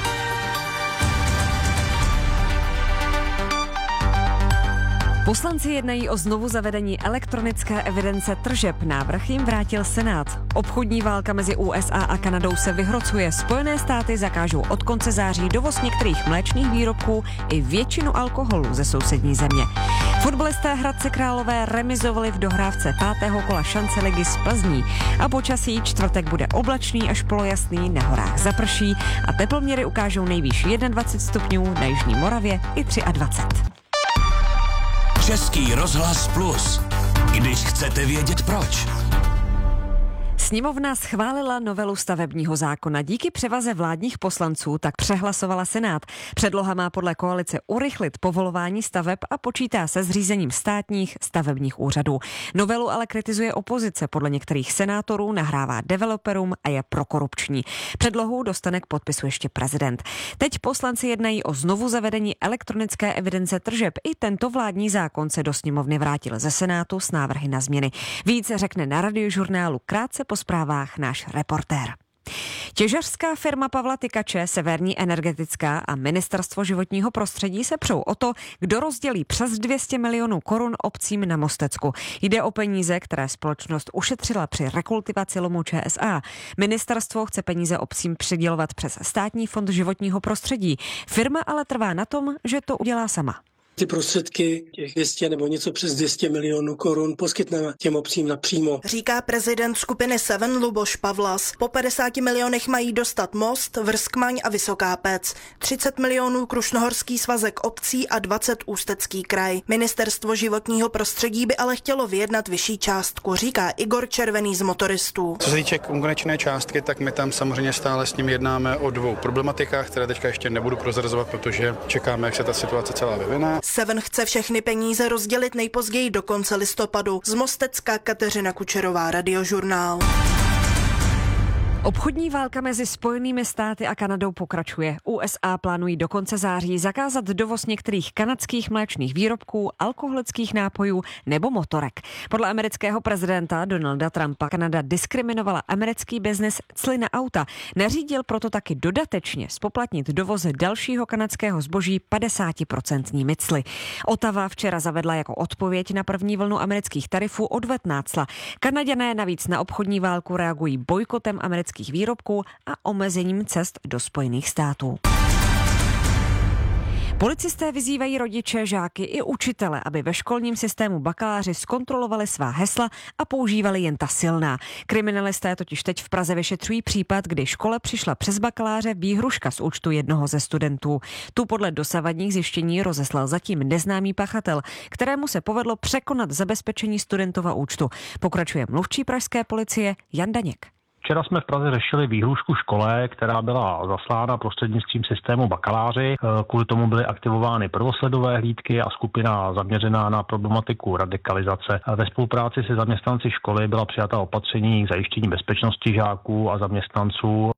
Poslanci jednají o znovu zavedení elektronické evidence tržeb. Návrh jim vrátil Senát. Obchodní válka mezi USA a Kanadou se vyhrocuje. Spojené státy zakážou od konce září dovoz některých mléčných výrobků i většinu alkoholu ze sousední země. Fotbalisté Hradce Králové remizovali v dohrávce 5. kola šance ligy z Plzní. A počasí čtvrtek bude oblačný až polojasný, na horách zaprší a teploměry ukážou nejvýš 21 stupňů, na jižní Moravě i 23. Český rozhlas Plus. Když chcete vědět proč. Sněmovna schválila novelu stavebního zákona. Díky převaze vládních poslanců tak přehlasovala Senát. Předloha má podle koalice urychlit povolování staveb a počítá se zřízením státních stavebních úřadů. Novelu ale kritizuje opozice. Podle některých senátorů nahrává developerům a je prokorupční. Předlohu dostane k podpisu ještě prezident. Teď poslanci jednají o znovu zavedení elektronické evidence tržeb. I tento vládní zákon se do sněmovny vrátil ze Senátu s návrhy na změny. Více řekne na Radiožurnálu krátce po zprávách náš reportér. Těžařská firma Pavla Tykače, Severní energetická a Ministerstvo životního prostředí se přou o to, kdo rozdělí přes 200 milionů korun obcím na Mostecku. Jde o peníze, které společnost ušetřila při rekultivaci lomu ČSA. Ministerstvo chce peníze obcím přidělovat přes Státní fond životního prostředí. Firma ale trvá na tom, že to udělá sama. Ty prostředky, těch 200 nebo něco přes 200 milionů korun poskytneme těm obcím napřímo. Říká prezident skupiny Seven Luboš Pavlas. Po 50 milionech mají dostat Most, Vrskmaň a Vysoká Pec. 30 milionů Krušnohorský svazek obcí a 20 Ústecký kraj. Ministerstvo životního prostředí by ale chtělo vyjednat vyšší částku, říká Igor Červený z Motoristů. Co se týče konečné částky, tak my tam samozřejmě stále s ním jednáme o dvou problematikách, které teďka ještě nebudu prozrazovat, protože čekáme, jak se ta situace celá vyvine. Seven chce všechny peníze rozdělit nejpozději do konce listopadu. Z Mostecka Kateřina Kučerová, Radiožurnál. Obchodní válka mezi Spojenými státy a Kanadou pokračuje. USA plánují do konce září zakázat dovoz některých kanadských mléčných výrobků, alkoholických nápojů nebo motorek. Podle amerického prezidenta Donalda Trumpa Kanada diskriminovala americký biznis cly na auta. Nařídil proto taky dodatečně spoplatnit dovoz dalšího kanadského zboží 50% cly. Ottawa včera zavedla jako odpověď na první vlnu amerických tarifů odvetná cla. Kanaďané navíc na obchodní válku reagují bojkotem amerických výrobků a omezením cest do Spojených států. Policisté vyzývají rodiče, žáky i učitele, aby ve školním systému bakaláři zkontrolovali svá hesla a používali jen ta silná. Kriminalisté totiž teď v Praze vyšetřují případ, kdy škole přišla přes bakaláře výhruška z účtu jednoho ze studentů. Tu podle dosavadních zjištění rozeslal zatím neznámý pachatel, kterému se povedlo překonat zabezpečení studentova účtu. Pokračuje mluvčí pražské policie Jan Daněk. Včera jsme v Praze řešili výhrůžku škole, která byla zaslána prostřednictvím systému bakaláři. Kvůli tomu byly aktivovány prvosledové hlídky a skupina zaměřená na problematiku radikalizace. Ve spolupráci se zaměstnanci školy byla přijata opatření k zajištění bezpečnosti žáků a zaměstnanců.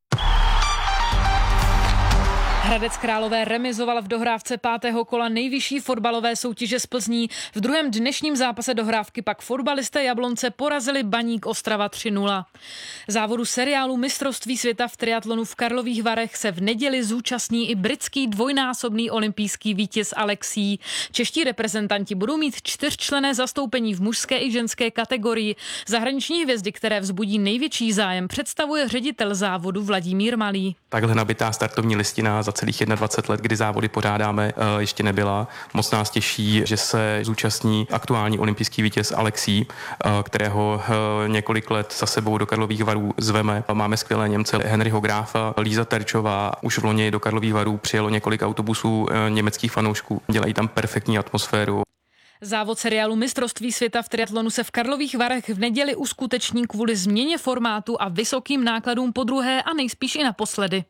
Hradec Králové remizoval v dohrávce 5. kola nejvyšší fotbalové soutěže z Plzní. V druhém dnešním zápase dohrávky pak fotbalisté Jablonce porazili Baník Ostrava 3-0. Závodu seriálu Mistrovství světa v triatlonu v Karlových Varech se v neděli zúčastní i britský dvojnásobný olympijský vítěz Alexí. Čeští reprezentanti budou mít 4členné zastoupení v mužské i ženské kategorii. Zahraniční hvězdy, které vzbudí největší zájem, představuje ředitel závodu Vladimír Malý. Takhle nabitá startovní listina za celých 21 let, kdy závody pořádáme, ještě nebyla. Moc nás těší, že se zúčastní aktuální olympijský vítěz Alexí, kterého několik let za sebou do Karlových Varů zveme. Máme skvělé Němce Henryho Gráfa, Líza Terčová. Už v loni do Karlových Varů přijelo několik autobusů německých fanoušků. Dělají tam perfektní atmosféru. Závod seriálu Mistrovství světa v triatlonu se v Karlových Varech v neděli uskuteční kvůli změně formátu a vysokým nákladům podruhé a nejspíš i naposledy.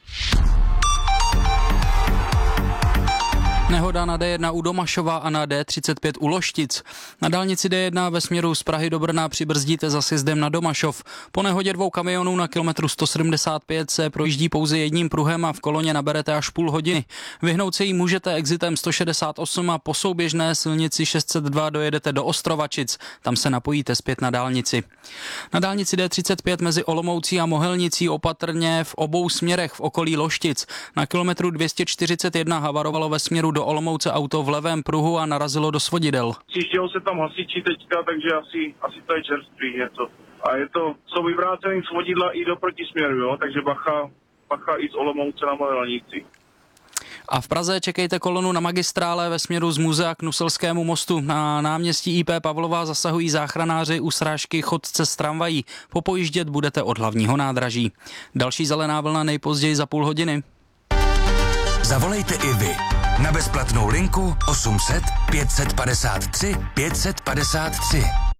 Nehoda na D1 u Domašova a na D35 u Loštic. Na dálnici D1 ve směru z Prahy do Brna přibrzdíte za sjezdem na Domašov. Po nehodě 2 kamionů na kilometru 175 se projíždí pouze jedním pruhem a v koloně naberete až půl hodiny. Vyhnout se jí můžete exitem 168 a po souběžné silnici 602 dojedete do Ostrovačic. Tam se napojíte zpět na dálnici. Na dálnici D35 mezi Olomoucí a Mohelnicí opatrně v obou směrech v okolí Loštic. Na kilometru 241 havarovalo ve směru do Olomouce auto v levém pruhu a narazilo do svodidel. Přijíždělo se tam hasiči teďka, takže asi to je čerstvý něco. A jsou vyvrácený svodidla i do protisměru, jo? Takže bacha i z Olomouce na Mohelnici. A v Praze čekejte kolonu na magistrále ve směru z muzea k Nuselskému mostu. Na náměstí IP Pavlova zasahují záchranáři u srážky chodce z tramvají. Popojíždět budete od hlavního nádraží. Další zelená vlna nejpozději za půl hodiny. Zavolejte i vy na bezplatnou linku 800 553 553.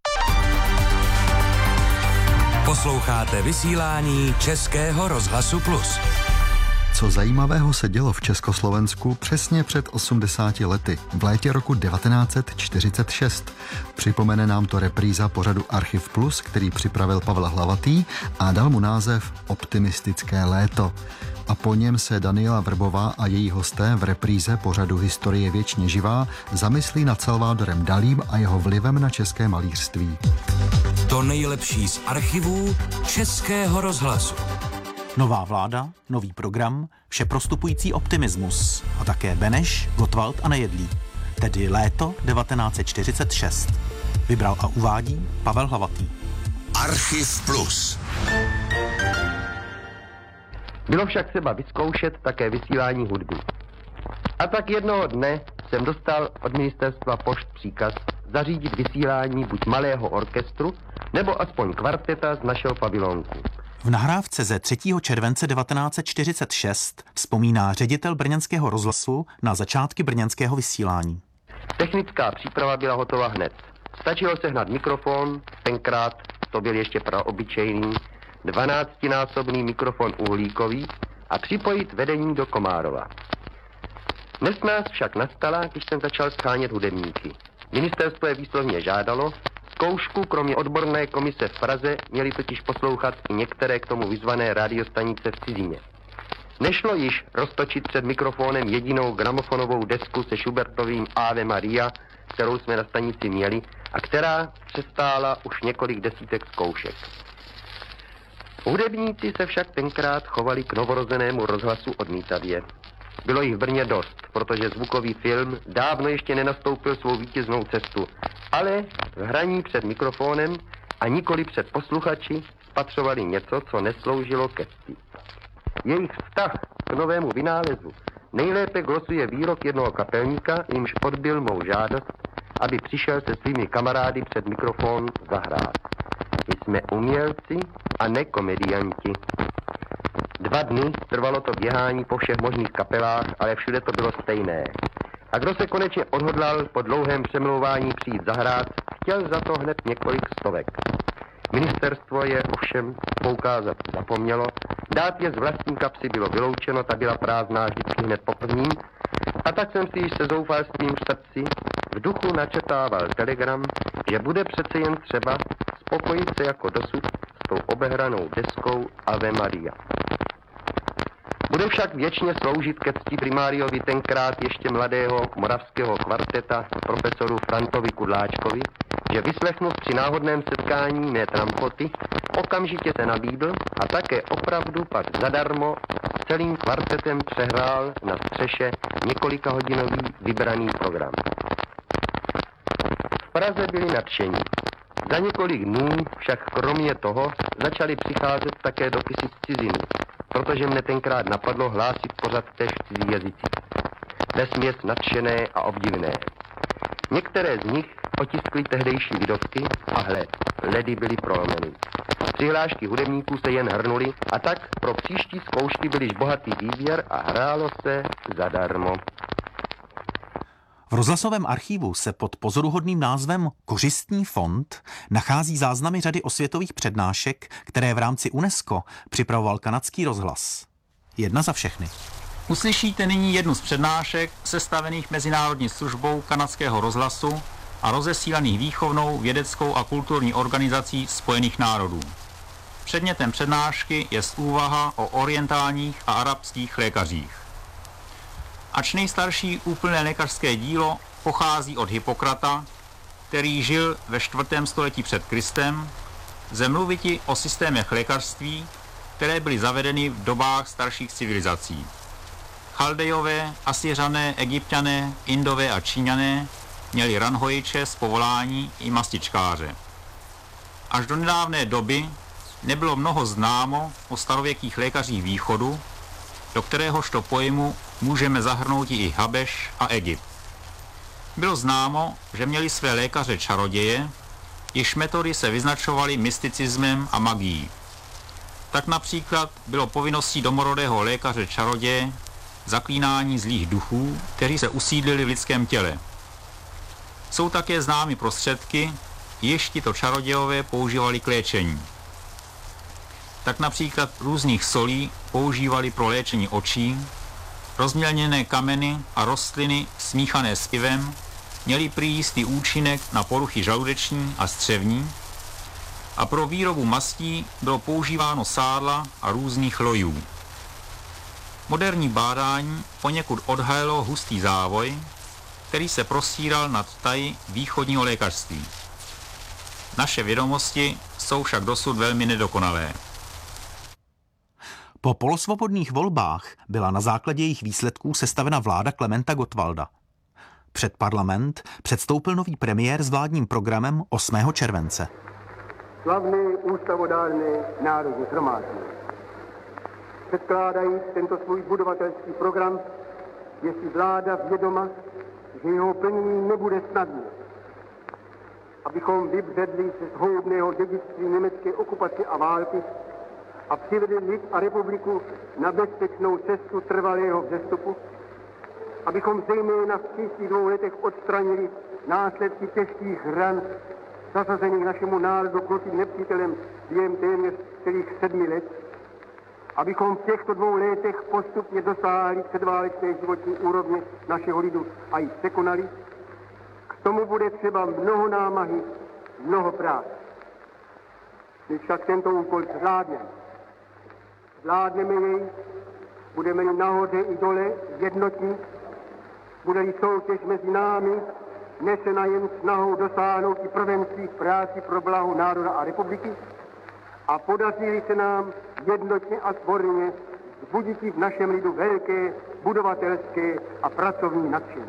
Posloucháte vysílání Českého rozhlasu Plus. Co zajímavého se dělo v Československu přesně před 80 lety, v létě roku 1946. Připomene nám to repríza pořadu Archiv Plus, který připravil Pavel Hlavatý a dal mu název Optimistické léto. A po něm se Daniela Vrbová a její hosté v repríze pořadu Historie věčně živá zamyslí nad Salvadorem Dalím a jeho vlivem na české malířství. To nejlepší z archivů Českého rozhlasu. Nová vláda, nový program, všeprostupující optimismus a také Beneš, Gottwald a Nejedlý. Tedy léto 1946. Vybral a uvádí Pavel Hlavatý. Archiv Plus. Bylo však třeba vyzkoušet také vysílání hudby. A tak jednoho dne jsem dostal od ministerstva pošt příkaz zařídit vysílání buď malého orchestru, nebo aspoň kvarteta z našeho pavilonku. V nahrávce ze 3. července 1946 vzpomíná ředitel brněnského rozhlasu na začátky brněnského vysílání. Technická příprava byla hotová hned. Stačilo sehnat mikrofon, tenkrát to byl ještě praobyčejný, 12násobný mikrofon uhlíkový a připojit vedení do Komárova. Nesnáz však nastala, když jsem začal shánět hudebníky. Ministerstvo je výslovně žádalo, zkoušku kromě odborné komise v Praze měli totiž poslouchat i některé k tomu vyzvané radiostanice v cizině. Nešlo již roztočit před mikrofonem jedinou gramofonovou desku se Schubertovým Ave Maria, kterou jsme na stanici měli a která přestála už několik desítek zkoušek. Hudebníci se však tenkrát chovali k novorozenému rozhlasu odmítavě. Bylo jich v Brně dost, protože zvukový film dávno ještě nenastoupil svou vítěznou cestu, ale v hraní před mikrofonem a nikoli před posluchači spatřovali něco, co nesloužilo ke cti. Jejich vztah k novému vynálezu nejlépe glosuje výrok jednoho kapelníka, jimž odbyl mou žádost, aby přišel se svými kamarády před mikrofon zahrát. My jsme umělci a ne komedianti. 2 dny trvalo to běhání po všech možných kapelách, ale všude to bylo stejné. A kdo se konečně odhodlal po dlouhém přemlouvání přijít zahrát, chtěl za to hned několik stovek. Ministerstvo je ovšem poukázat zapomnělo, dát je z vlastní kapsy bylo vyloučeno, ta byla prázdná vždycky hned po prvním, a tak jsem si již se zoufalstvím v srdci v duchu načetával telegram, že bude přece jen třeba spokojit se jako dosud s tou obehranou deskou Ave Maria. Bude však věčně sloužit ke cti primáriovi tenkrát ještě mladého moravského kvarteta profesoru Frantovi Kudláčkovi, že vyslechnut při náhodném setkání mé trampoty, okamžitě se nabídl a také opravdu pak zadarmo s celým kvartetem přehrál na střeše několikahodinový vybraný program. V Praze byli nadšení. Za několik dnů však kromě toho začaly přicházet také dopisy z ciziny, protože mne tenkrát napadlo hlásit pořad též v cizích jazycích. Vesměs nadšené a obdivné. Některé z nich otiskly tehdejší lidovky a hle, ledy byly prolomeny. Přihlášky hudebníků se jen hrnuly a tak pro příští zkoušky byl již bohatý výběr a hrálo se zadarmo. V rozhlasovém archivu se pod pozoruhodným názvem Kořistní fond nachází záznamy řady osvětových přednášek, které v rámci UNESCO připravoval kanadský rozhlas. Jedna za všechny. Uslyšíte nyní jednu z přednášek sestavených Mezinárodní službou kanadského rozhlasu a rozesílaných výchovnou, vědeckou a kulturní organizací Spojených národů. Předmětem přednášky je úvaha o orientálních a arabských lékařích. Ač nejstarší úplné lékařské dílo pochází od Hippokrata, který žil ve 4. století před Kristem, lze mluviti o systémech lékařství, které byly zavedeny v dobách starších civilizací. Chaldejové, Asyřané, Egypťané, Indové a Číňané měli ranhojiče z povolání i mastičkáře. Až do nedávné doby nebylo mnoho známo o starověkých lékařích východu, do kteréhožto pojmu můžeme zahrnout i Habeš a Egypt. Bylo známo, že měli své lékaře čaroděje, jejichž metody se vyznačovaly mysticismem a magií. Tak například bylo povinností domorodého lékaře čaroděje zaklínání zlých duchů, kteří se usídlili v lidském těle. Jsou také známy prostředky, jež tito čarodějové používali k léčení. Tak například různých solí používali pro léčení očí, rozmělněné kameny a rostliny smíchané s pivem měly prý jistý účinek na poruchy žaludeční a střevní a pro výrobu mastí bylo používáno sádla a různých lojů. Moderní bádání poněkud odhalilo hustý závoj, který se prostíral nad taji východního lékařství. Naše vědomosti jsou však dosud velmi nedokonalé. Po polosvobodných volbách byla na základě jejich výsledků sestavena vláda Klementa Gottwalda. Před parlament předstoupil nový premiér s vládním programem 8. července. Slavné ústavodárné národní shromáždění. Předkládají tento svůj budovatelský program, je si vláda vědoma, že jeho plnění nebude snadné. Abychom vybředli ze zhoubného dědictví německé okupace a války a přivedli lid a republiku na bezpečnou cestu trvalého vzestupu, abychom zejména v příštích 2 letech odstranili následky těžkých ran zasazených našemu národu krutým nepřítelem během téměř celých 7 let, abychom v těchto 2 letech postupně dosáhli předválečné životní úrovně našeho lidu a ji překonali. K tomu bude třeba mnoho námahy, mnoho práce. My však tento úkol zvládneme. Zvládneme jej, budeme-li nahoře i dole jednotní, bude-li soutěž mezi námi, nesena jen snahou dosáhnout i prvenství v práci pro blaho národa a republiky a podaří se nám jednotně a svorně vzbudit v našem lidu velké budovatelské a pracovní nadšení.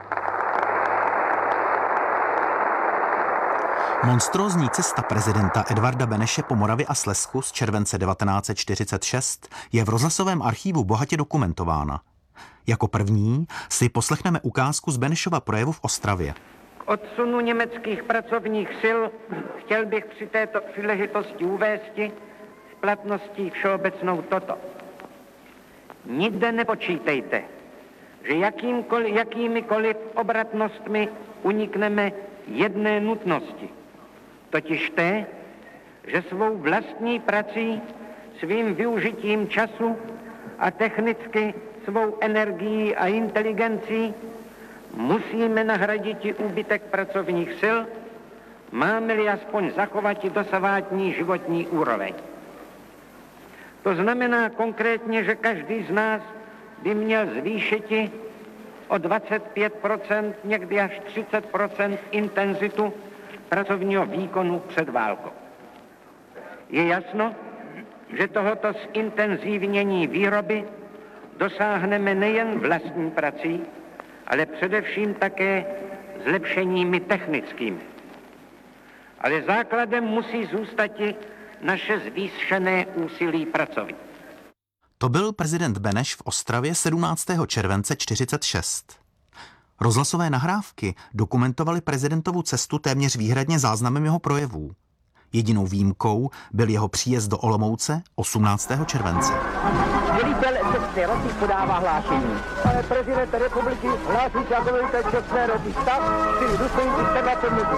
Monstrózní cesta prezidenta Edvarda Beneše po Moravě a Slezsku z července 1946 je v rozhlasovém archivu bohatě dokumentována. Jako první si poslechneme ukázku z Benešova projevu v Ostravě. K odsunu německých pracovních sil chtěl bych při této příležitosti uvésti v platnosti všeobecnou toto. Nikde nepočítejte, že jakýmikoliv obratnostmi unikneme jedné nutnosti, totiž té, že svou vlastní prací, svým využitím času a technicky svou energií a inteligencí musíme nahradit i úbytek pracovních sil, máme-li aspoň zachovat i dosavadní životní úroveň. To znamená konkrétně, že každý z nás by měl zvýšit o 25%, někdy až 30% intenzitu pracovního výkonu před válkou. Je jasno, že tohoto zintenzívnění výroby dosáhneme nejen vlastní prací, ale především také zlepšeními technickými. Ale základem musí zůstat i naše zvýšené úsilí pracovní. To byl prezident Beneš v Ostravě 17. července 1946. Rozhlasové nahrávky dokumentovaly prezidentovu cestu téměř výhradně záznamem jeho projevů. Jedinou výjimkou byl jeho příjezd do Olomouce 18. července. Velitel České roty podává hlášení. Pane prezidente republiky, hlásí se jako velitel České roty stav, čili důstojníci třeba pomoci.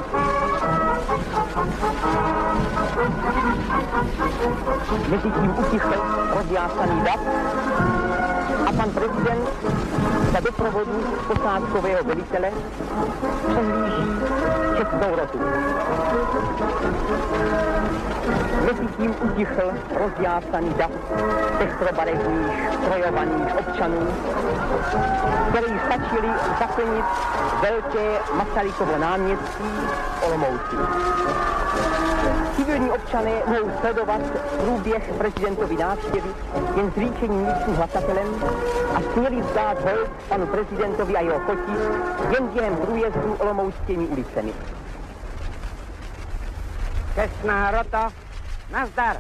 Mezitím utichl rozjásaný dav a pan prezident za doprovodu posádkového velitele přehlíží Českou rotu. Mezitím utichl rozjásaný dav pestrobarevných, strojovaných občanů, kteří stačili zaplnit velké Masarykovo náměstí Olomouci. Civilní občané mohou sledovat průběh prezidentovy návštěvy jen s líčením místním hlasatelem a směli vzdát hold panu prezidentovi a jeho choti jen během průjezdu olomouckými ulicemi. Čestná rota, nazdar!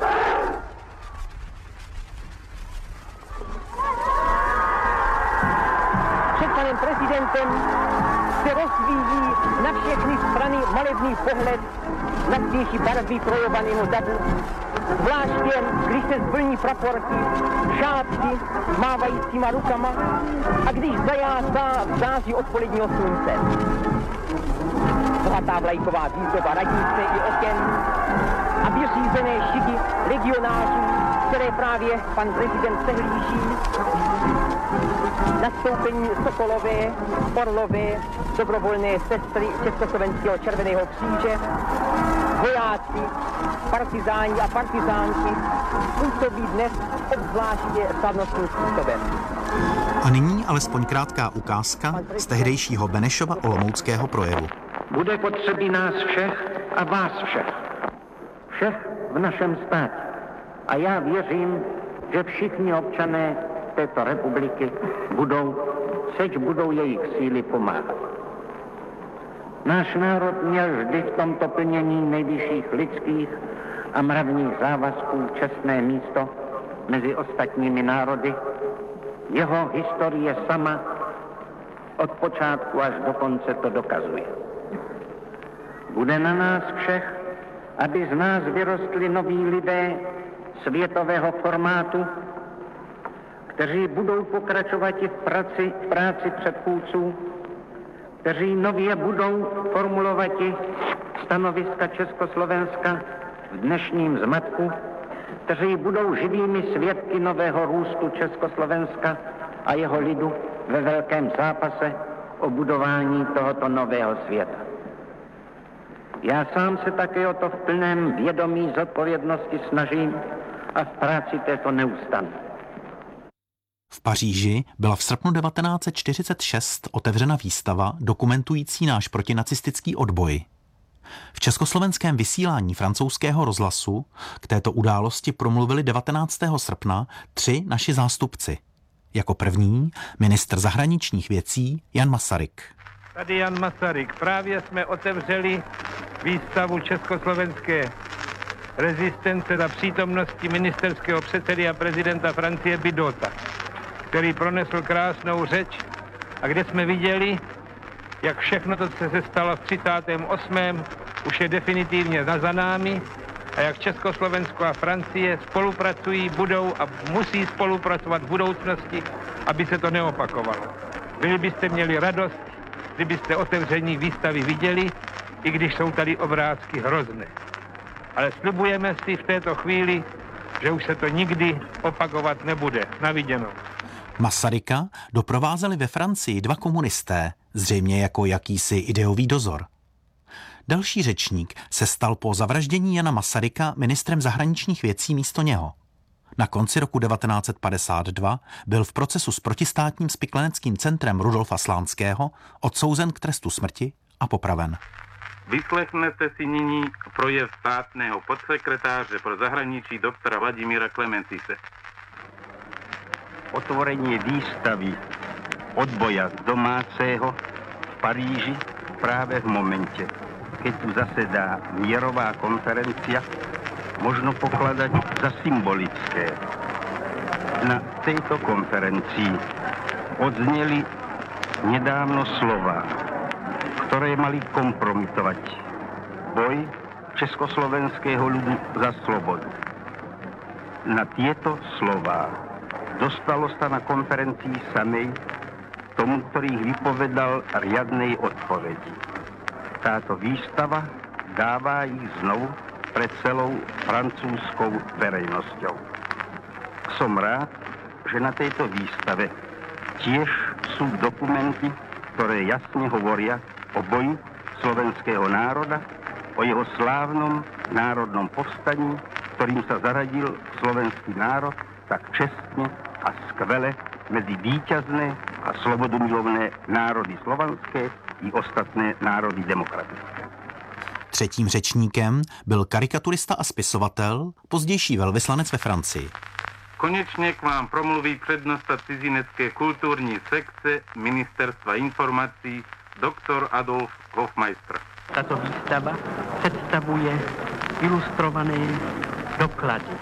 Před panem prezidentem se rozvíjí na všechny strany malebný pohled na zdejší barvy projovaného davu, zvláště když se zvlní praporky, šátky mávajícíma rukama a když zajásá v září odpoledního slunce. Bohatá vlajková výzdoba radnice i oken a vyřízené šiky legionářů, které právě pan prezident sehlíží, nastoupení Sokolové, Orlové, dobrovolné sestry Československého červeného kříže, vojáci, partizáni a partizánky působí dnes obzvláště slavnostním způsobem. A nyní alespoň krátká ukázka z tehdejšího Benešova olomouckého projevu. Bude potřebí nás všech a vás všech. Všech v našem státě. A já věřím, že všichni občané této republiky budou jejich síly pomáhat. Náš národ měl vždy v tomto plnění nejvyšších lidských a mravních závazků čestné místo mezi ostatními národy. Jeho historie sama od počátku až do konce to dokazuje. Bude na nás všech, aby z nás vyrostli noví lidé světového formátu, kteří budou pokračovat i v práci předchůdců, kteří nově budou formulovat i stanoviska Československa v dnešním zmatku, kteří budou živými svědky nového růstu Československa a jeho lidu ve velkém zápase o budování tohoto nového světa. Já sám se také o to v plném vědomí zodpovědnosti snažím a v práci této neustanu. V Paříži byla v srpnu 1946 otevřena výstava dokumentující náš protinacistický odboj. V československém vysílání francouzského rozhlasu k této události promluvili 19. srpna 3 naši zástupci. Jako první ministr zahraničních věcí Jan Masaryk. Tady Jan Masaryk. Právě jsme otevřeli výstavu československé rezistence za přítomnosti ministerského předsedy a prezidenta Francie Bidota, který pronesl krásnou řeč a kde jsme viděli, jak všechno to, co se stalo v 38. už je definitivně za námi a jak Československo a Francie spolupracují, budou a musí spolupracovat v budoucnosti, aby se to neopakovalo. Byli byste měli radost, kdybyste otevření výstavy viděli, i když jsou tady obrázky hrozné. ale slibujeme si v této chvíli, že už se to nikdy opakovat nebude. Na viděnou. Masaryka doprovázeli ve Francii 2 komunisté, zřejmě jako jakýsi ideový dozor. Další řečník se stal po zavraždění Jana Masaryka ministrem zahraničních věcí místo něho. Na konci roku 1952 byl v procesu s protistátním spikleneckým centrem Rudolfa Slánského odsouzen k trestu smrti a popraven. Vyslechnete si nyní projev státného podsekretáře pro zahraničí doktora Vladimíra Klementise. Otvorenie výstavy odboja z domáceho v Paríži práve v momente, keď tu zasedá mierová konferencia, možno pokladať za symbolické. Na tejto konferencii odzneli nedávno slová, ktoré mali kompromitovať boj československého ľudu za slobodu. Na tieto slová dostalo sa na konferencii samej tomu, ktorý ich vypovedal riadnej odpovedi. Táto výstava dáva ich znovu pred celou francúzskou verejnosťou. Som rád, že na tejto výstave tiež sú dokumenty, ktoré jasne hovoria o boji slovenského národa, o jeho slávnom národnom povstaní, ktorým sa zaradil slovenský národ tak čestne a skvele medzi víťazné a slobodumilovné národy slovanské i ostatné národy demokratické. Třetím řečníkem byl karikaturista a spisovatel, pozdější velvyslanec ve Francii. Konečne k vám promluví prednosta cizinecké kultúrní sekce Ministerstva informácií doktor Adolf Hofmeister. Tato výstava představuje ilustrované doklady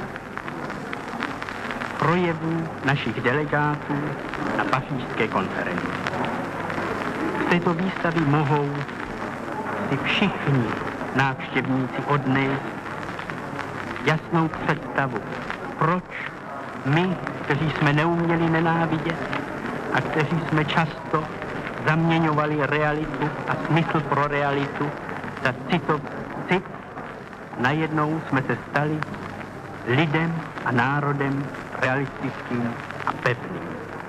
projevů našich delegátů na pařížské konferenci. Z této výstavy mohou si všichni návštěvníci odnést jasnou představu, proč my, kteří jsme neuměli nenávidět a kteří jsme často zaměňovali realitu a smysl pro realitu za cit, najednou jsme se stali lidem a národem realistickým a pevným.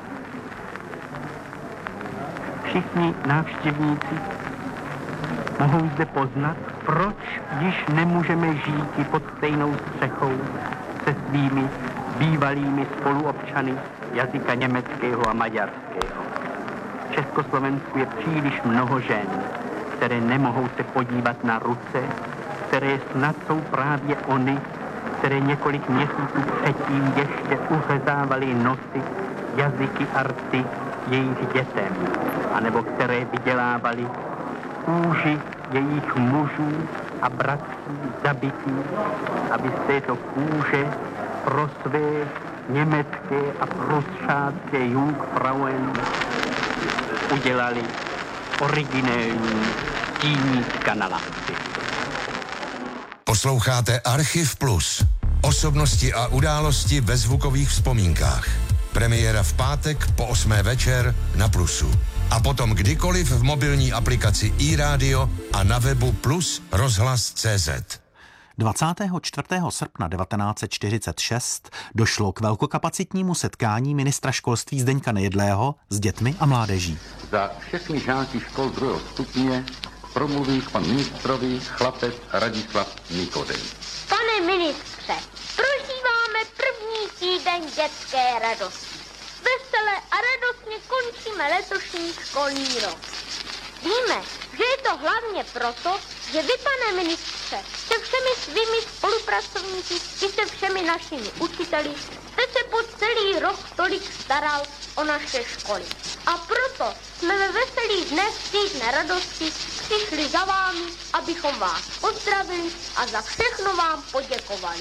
Všichni návštěvníci mohou zde poznat, proč již nemůžeme žít pod stejnou střechou se svými bývalými spoluobčany jazyka německého a maďarského. V Československu je příliš mnoho žen, které nemohou se podívat na ruce, které snad jsou právě ony, které několik měsíců předtím ještě uřezávaly nosy, jazyky a rty jejich dětem, anebo které vydělávaly kůži jejich mužů a bratří zabití, aby z této kůže pro své německé a prusácké Jungfrauen udělali originální tíníčka na lampy. Posloucháte Archiv Plus. Osobnosti a události ve zvukových vzpomínkách. Premiéra v pátek po 8. večer na Plusu. A potom kdykoliv v mobilní aplikaci iRádio a na webu Plus rozhlas.cz. 24. srpna 1946 došlo k velkokapacitnímu setkání ministra školství Zdeňka Nejedlého s dětmi a mládeží. Za všechny žáky škol 2. stupně promluví k panu ministrovi chlapec Radislav Nikodem. Pane ministře, prožíváme první týden dětské radosti. Veselé a radostně končíme letošní školní rok. Víme, že je to hlavně proto, že vy, pane ministře, se všemi svými spolupracovníky i se všemi našimi učiteli jste se po celý rok tolik staral o naše školy. A proto jsme ve veselých dnech týdne radosti přišli za vámi, abychom vás pozdravili a za všechno vám poděkovali.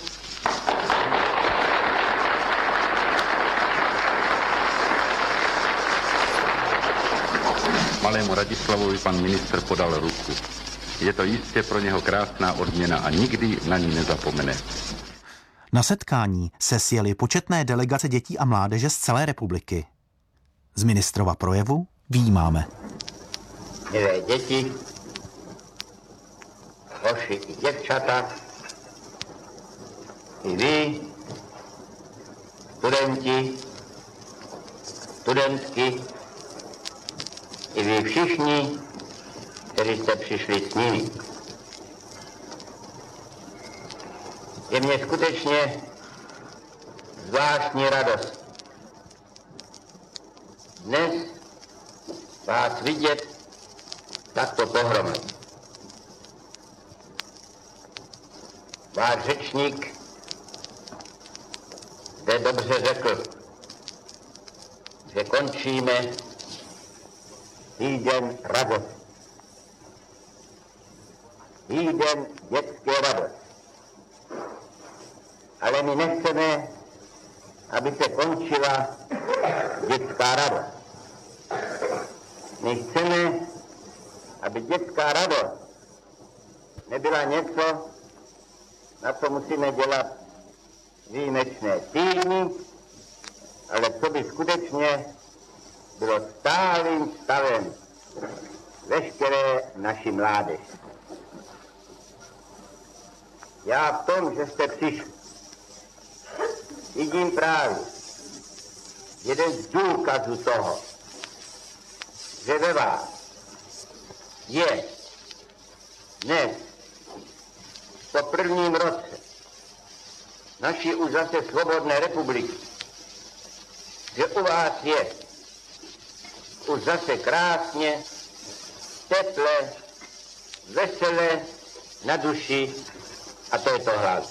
Malému Radislavovi pan ministr podal ruku. Je to jistě pro něho krásná odměna a nikdy na ní nezapomene. Na setkání se sjeli početné delegace dětí a mládeže z celé republiky. Z ministrova projevu vyjímáme. Milé děti, hoši i děvčata, i vy, studenti, studentky, i vy všichni, kteří jste přišli s nimi. Je mě skutečně zvláštní radost dnes vás vidět takto pohromady. Váš řečník zde dobře řekl, že končíme týden radosti. Týden dětské radosti. Ale my nechceme, aby se končila dětská radost. My chceme, aby dětská radost nebyla něco, na co musíme dělat výjimečné týdny, ale co by skutečně bylo stálým stavem veškeré naší mládeže. Já v tom, že jste přišli, vidím právě jeden z důkazů toho, že ve vás je dnes po prvním roce naší už zase svobodné republiky, že u vás je už zase krásně, teple, veselé na duši a to je to hlavní.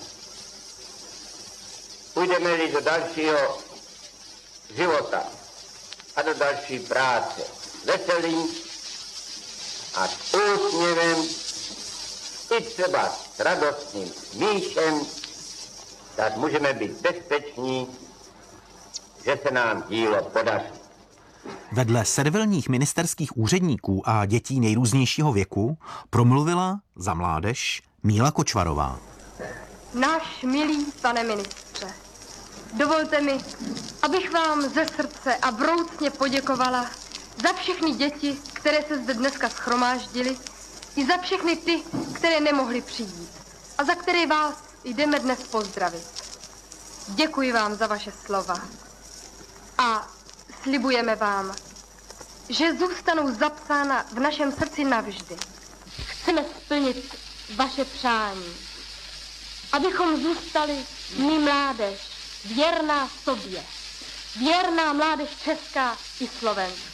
Půjdeme-li do dalšího života a do další práce veselým a s úsměvem, i třeba s radostným smíchem, tak můžeme být bezpeční, že se nám dílo podaří. Vedle servilních ministerských úředníků a dětí nejrůznějšího věku promluvila za mládež Míla Kočvarová. Náš milý pane ministře, dovolte mi, abych vám ze srdce a vroucně poděkovala za všechny děti, které se zde dneska shromáždily, i za všechny ty, které nemohly přijít a za které vás jdeme dnes pozdravit. Děkuji vám za vaše slova a slibujeme vám, že zůstanou zapsána v našem srdci navždy. Chceme splnit vaše přání, abychom zůstali my mládež, věrná sobě, věrná mládež česká i slovenská.